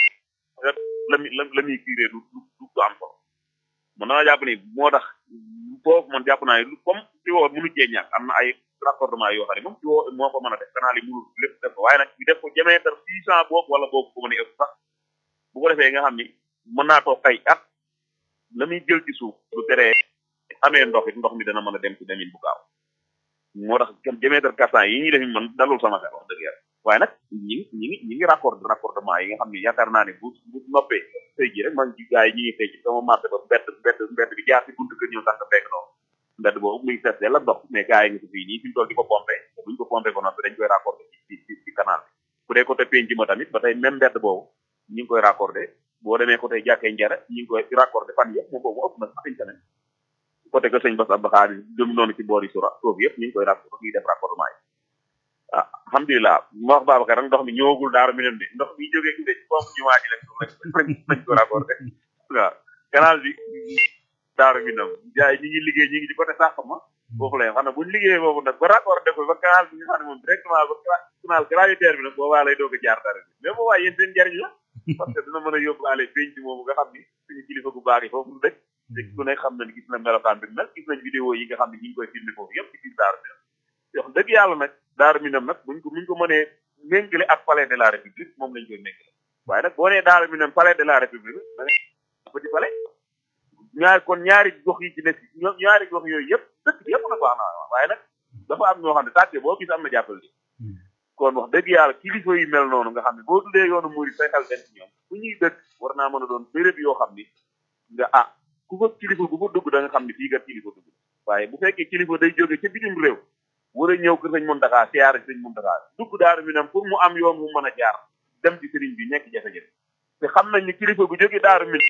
la mi la la muy curé du du du am solo man dama jàpp ni moo tax foofu man jàpp naa ne comme ci woo mënu cee ñàkk am na ay raccordement yoo xam ne moom ci woo moo ko mën a def canal yi mënul lépp def ko waaye nag ñu def ko diamètre six cent boobu wala boobu ko mën a ëpp sax bu ko defee nga xam ni mën naa toog ay at la muy jël ci suuf du teree amee ndox it ndox mi dana mën a dem ci demin bu gaaw moo tax comme diamètre quatre cent yi ñuy def man dalul sama xel wax dëgg yàlla waaye nag ñi ngi ñi ngi ñi ngi raccord raccordement yi nga xam ne yaakaar naa ne bu bu noppee tey jii rek man ci gars yi ñi ngi tey ci sama marché ba mbett mbett mbett bi jaar ci buntu kër ñëw sax nga fekk noonu mbedd boobu muy testé la ndox mais gars yi ngi si fii nii fi ñu toll di ko pompé buñ ko pompé ko noppi dañ koy raccordé ci ci ci canal bi bu dee côté penc ma tamit ba tey même mbedd boobu ñi ngi koy raccordé boo demee côté jàkkee njare ñi ngi koy raccordé fan yëpp moom boobu ëpp na sax semaine côté que sëñ Bass Abdou Khadre jëm noonu ci boori sura foofu yëpp ñu ngi koy raccordé ñuy def raccordement yi ah alhamdulilah ma wax Babacar rek ndox mi ñëwagul daaru mi ne ndox mi jógee ci de ci foofu ñu waaji lañ lañ lañ ko raccordé waaw canal bi daaru mi nam jaay ñi ngi liggéey ñi ngi ci côté sax ma foofu lay xam ne buñ liggéeyee boobu nag ba raccordé ko ba canal bi nga xam ne moom directement ba canal gravitaire bi nag boobaa lay doog a jaar dara bi mais boobaa yéen seen njariñ la parce que dina mën a yóbbaale penc moomu nga xam ni suñu kilifa gu baax yi foofu dëkk te ku ne xam na ni gis na melokaan bi mel gis nañ vidéo yi nga xam ne ñi ngi koy filmé foofu yëpp ci biir daaru mi wax dëgg yàlla nag daaru minam nag buñ ko buñ ko mënee méngale ak palais de la république moom lañ koy méngale waaye nag boo nee daaru minam palais de la république da ngay petit palais ñaari kon ñaari gox yi ci nekk ñaari gox yooyu yëpp dëkk bi yëpp nag wax na waaye nag dafa am ñoo xam ne tàkkee boo gis am na jàppal li kon wax dëgg yàlla kilifa yi mel noonu nga xam ne boo tuddee yoonu murid say xel den ci ñoom fu ñuy dëkk war naa mën a doon béréb yoo xam ni nga ah ku fa kilifa bu fa dugg da nga xam ne fii kat kilifa dugg waaye bu fekkee kilifa day jóge ca bitim réew war a ñëw kër sëñ Mountakha siyaare sëñ Mountakha dugg daaru minam pour mu am yoon mu mën a jaar dem ci sëriñ bi nekk jafe-jafe te xam nañ ni kilifa bu jóge daaru min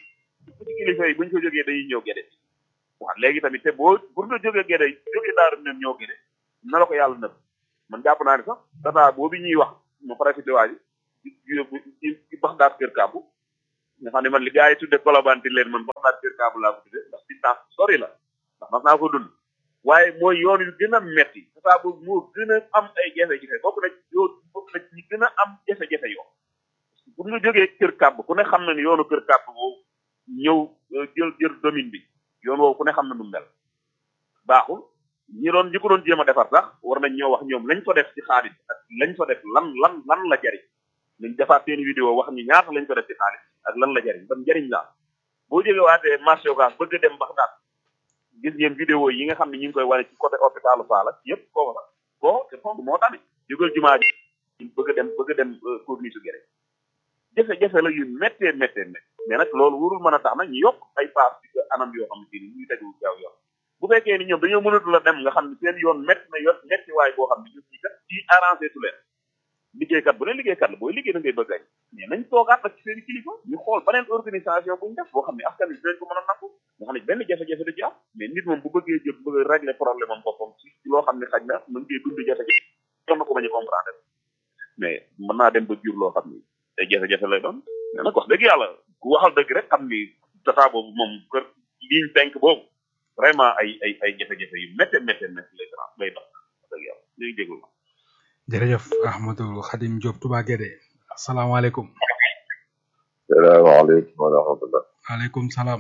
ci kilifa yi buñ ko jógee day ñëw gede waaw léegi tamit te boo pour nga jógee gede jógee daaru nem ñëw gede na la ko yàlla nëb man jàpp naa ne sax tata boobu ñuy wax ma profité waaji ci ci Baxdaad Kër Kàbbu nga xam ne man li gars yi tudde Colobane leen man Baxdaad Kër Kàbbu laa ko tudde ndax distance sori la ndax mas naa ko dund waaye mooy yoon yu gën a metti tata boobu moo gën a am ay jafe-jafe bokk na yoo bokk na ñi gën a am jafe-jafe yoo pour nga jógee Kër Kàbbu ku ne xam na ni yoonu Kër Kàbbu boobu ñëw jël jël domine bi yoon woowu ku ne xam na nu mel baaxul ñi doon ñi ko doon jéem a defar sax war nañ ñoo wax ñoom lañ ko def ci xaalis ak lañ ko def lan lan lan la jariñ nañ defaat seen vidéo wax ñu ñaata lañ ko def ci xaalis ak lan la jariñ ban jariñ la boo jógee waatee marché Ocass bëgg a dem Baxdaad gis ngeen vidéo yi nga xam ne ñu ngi koy wane ci côté hôpitalu Fall ak yëpp foofu la foofu te foofu moo tamit jógal jumaa ji bëgg a dem bëgg a dem corniche su gere jafe-jafe la yu méttee méttee méttee mais nag loolu warul mën a tax nag ñu yokk ay paas ci anam yoo xam ne ñuy tegu jaww yoon bu fekkee ni ñoom dañoo mënatu la dem nga xam ne seen yoon métti na yoon métti waay boo xam ne ñun ñi kat ci arrangé tu leen liggéeykat bu ne liggéeykat la booy liggéey da ngay bëgg añ mais nañ toogaat nag ci seen i kilifa ñu xool beneen organisation buñ def boo xam ne askan wi dinañ ko mën a nangu nga xam ne benn jafe-jafe da ci am mais nit moom bu bëggee jël bëgg a régler problème am boppam ci loo xam ne xaj na mën ngee dund jafe-jafe jox na ko bañ a comprendre mais mën naa dem ba jur loo xam ni ay jafe-jafe lay doon mais nag wax dëgg yàlla ku waxal dëgg rek xam ni tata boobu moom kër ligne cinq boobu vraiment ay ay ay jafe-jafe yu métte métte métte lay doon lay doon wax dëgg yàlla ñuy déglu ma jërëjëf Ahmadou Khadim Diop Touba Guédé asalaamaaleykum salaamaaleykum wa rahmatullah waaleykum salaam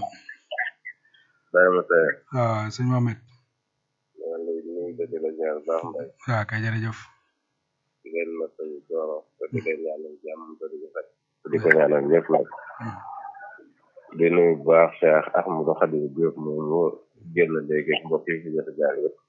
dama tey waaw sëñ Mohamed maa ngi lay nuyu te di la ñaan baax mbay waaw kay jërëjëf di leen ma sañu dooro te di leen ñaanal jàmm te di ko faj te di ko ñaanal ñëpp nag di nuyu bu baax Cheikh Ahmadou Khadim Diop moom mu génn léegi mbokk yi fi jot a jaar yëpp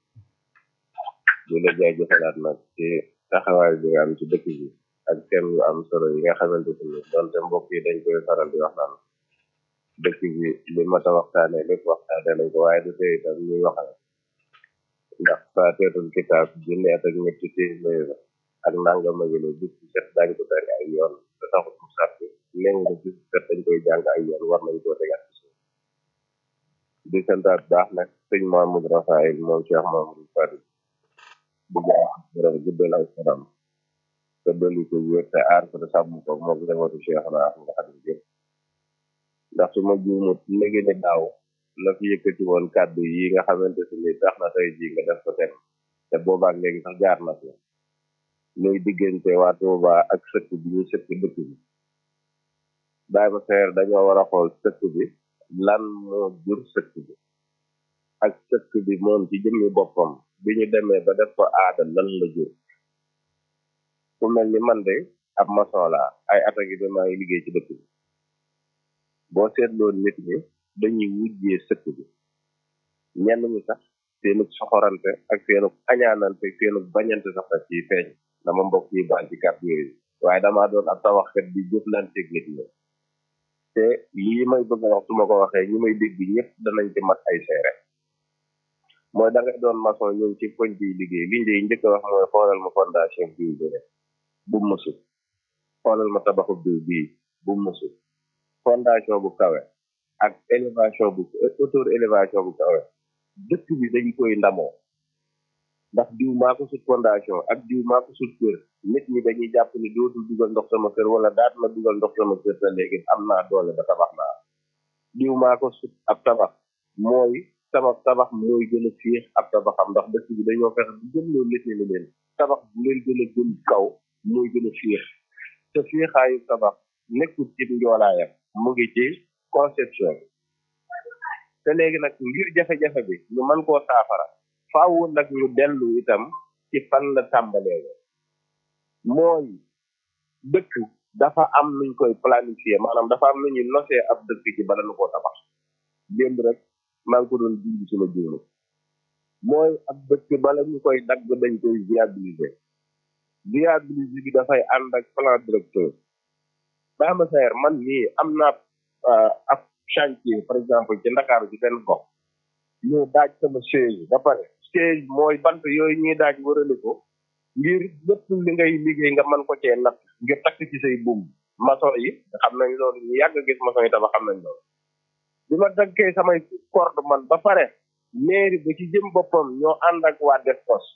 di la jaajëfalaat nag ci taxawaay bi nga am ci dëkk bi ak thème yu am solo yi nga xamante ni donte mbokk yi dañ koy faral di wax naan dëkk bi li mat a waxtaane lépp waxtaane nañ ko waaye du tey itam ñuy waxal ndax faateetul kitaab junni at ak ñetti téeméer ak nangama gi ne bis ci set dañ ko tari ay yoon te taxut mu sàtti léegi nga bis ci set dañ koy jàng ay yoon war nañ koo tegaat ci suuf di santaat baax nag sëñ Mamadou Rafaïl moom Cheikh Mamadou Fadil bu baax borom guddal ay fanam te dolli ko wér te aar ko te sàmm ko moom njabootu Cheikh naa nga xam ne ndax su ma juumut léegi ne daaw la fi yëkkati woon kàddu yi nga xamante si ni tax na tey jii nga def ko ten te boobaak léegi sax jaar na fi muy diggante waa Touba ak sëkk bi ñu sëkk dëkk bi daay ma seer dañoo war a xool sëkk bi lan moo jur sëkk bi ak sëkk bi moom ci jëmmi boppam bi ñu demee ba def ko aada lan la jur ku mel ni man de ab maçon laa ay attaque yi maa ngi liggéey ci dëkk bi boo seetloo nit ñi dañuy wujjee sëkk bi ñenn ñi sax seenu soxorante ak seenu añaanante seenu bañante sax da ciy feeñ dama mbokk yi baal ci kàddu yooyu waaye damaa doon ab tawaxkat bi jëflanteeg nit ñi te lii may bëgg a wax su ma ko waxee ñi may dégg ñëpp danañ ci mat ay seere mooy da ngay doon maçon ñëw ci koñ bi liggéey liñ de njëkk a wax mooy xoolal ma fondation bii bi ne bu mësul xoolal ma tabaxu bii bii bu mësul fondation bu kawe ak élévation bu hauteur élévation bu kawe dëkk bi dañ koy ndamoo ndax diw maa ko sut fondation ak diw maa ko sut kër nit ñi dañuy jàpp ni dootul dugal ndox sama kër wala daat ma dugal ndox sama kër te léegi am naa doole ba tabax naa diw maa ko sut ab tabax mooy sama tabax mooy gën a fiix ab tabaxam ndax dëkk bi dañoo fexe bu gën loo nit ñi ni leen tabax bu leen gën a gën kaw mooy gën a fiix te fiixaayu tabax nekkul ci njoolaayam mu ngi ci conception bi te léegi nag ngir jafe-jafe bi ñu mën koo saafara faaw nag ñu dellu itam ci fan la tàmbalee mooy dëkk dafa am nuñ koy planifier maanaam dafa am nu ñuy nosee ab dëkk ci bala nu koo tabax démb rek maa ngi ko doon dindi suma juunu mooy ab dëkk bala ñu koy dagg dañ koy viabiliser viabiliser bi dafay ànd ak plan directeur baama seer man nii am naa ab chantier par exemple ci Ndakaaru ci benn gox ñu daaj sama siège ba pare siège mooy bant yooyu ñuy daaj wërale ko ngir lépp li ngay liggéey nga mën ko cee natt ngir takk ci say buum maçon yi nga xam nañ loolu ñu yàgg gis maçon yi tabax xam nañ loolu bi ma daggee samay corde man ba pare mairie ba ci jëm boppam ñoo ànd ak waa Descos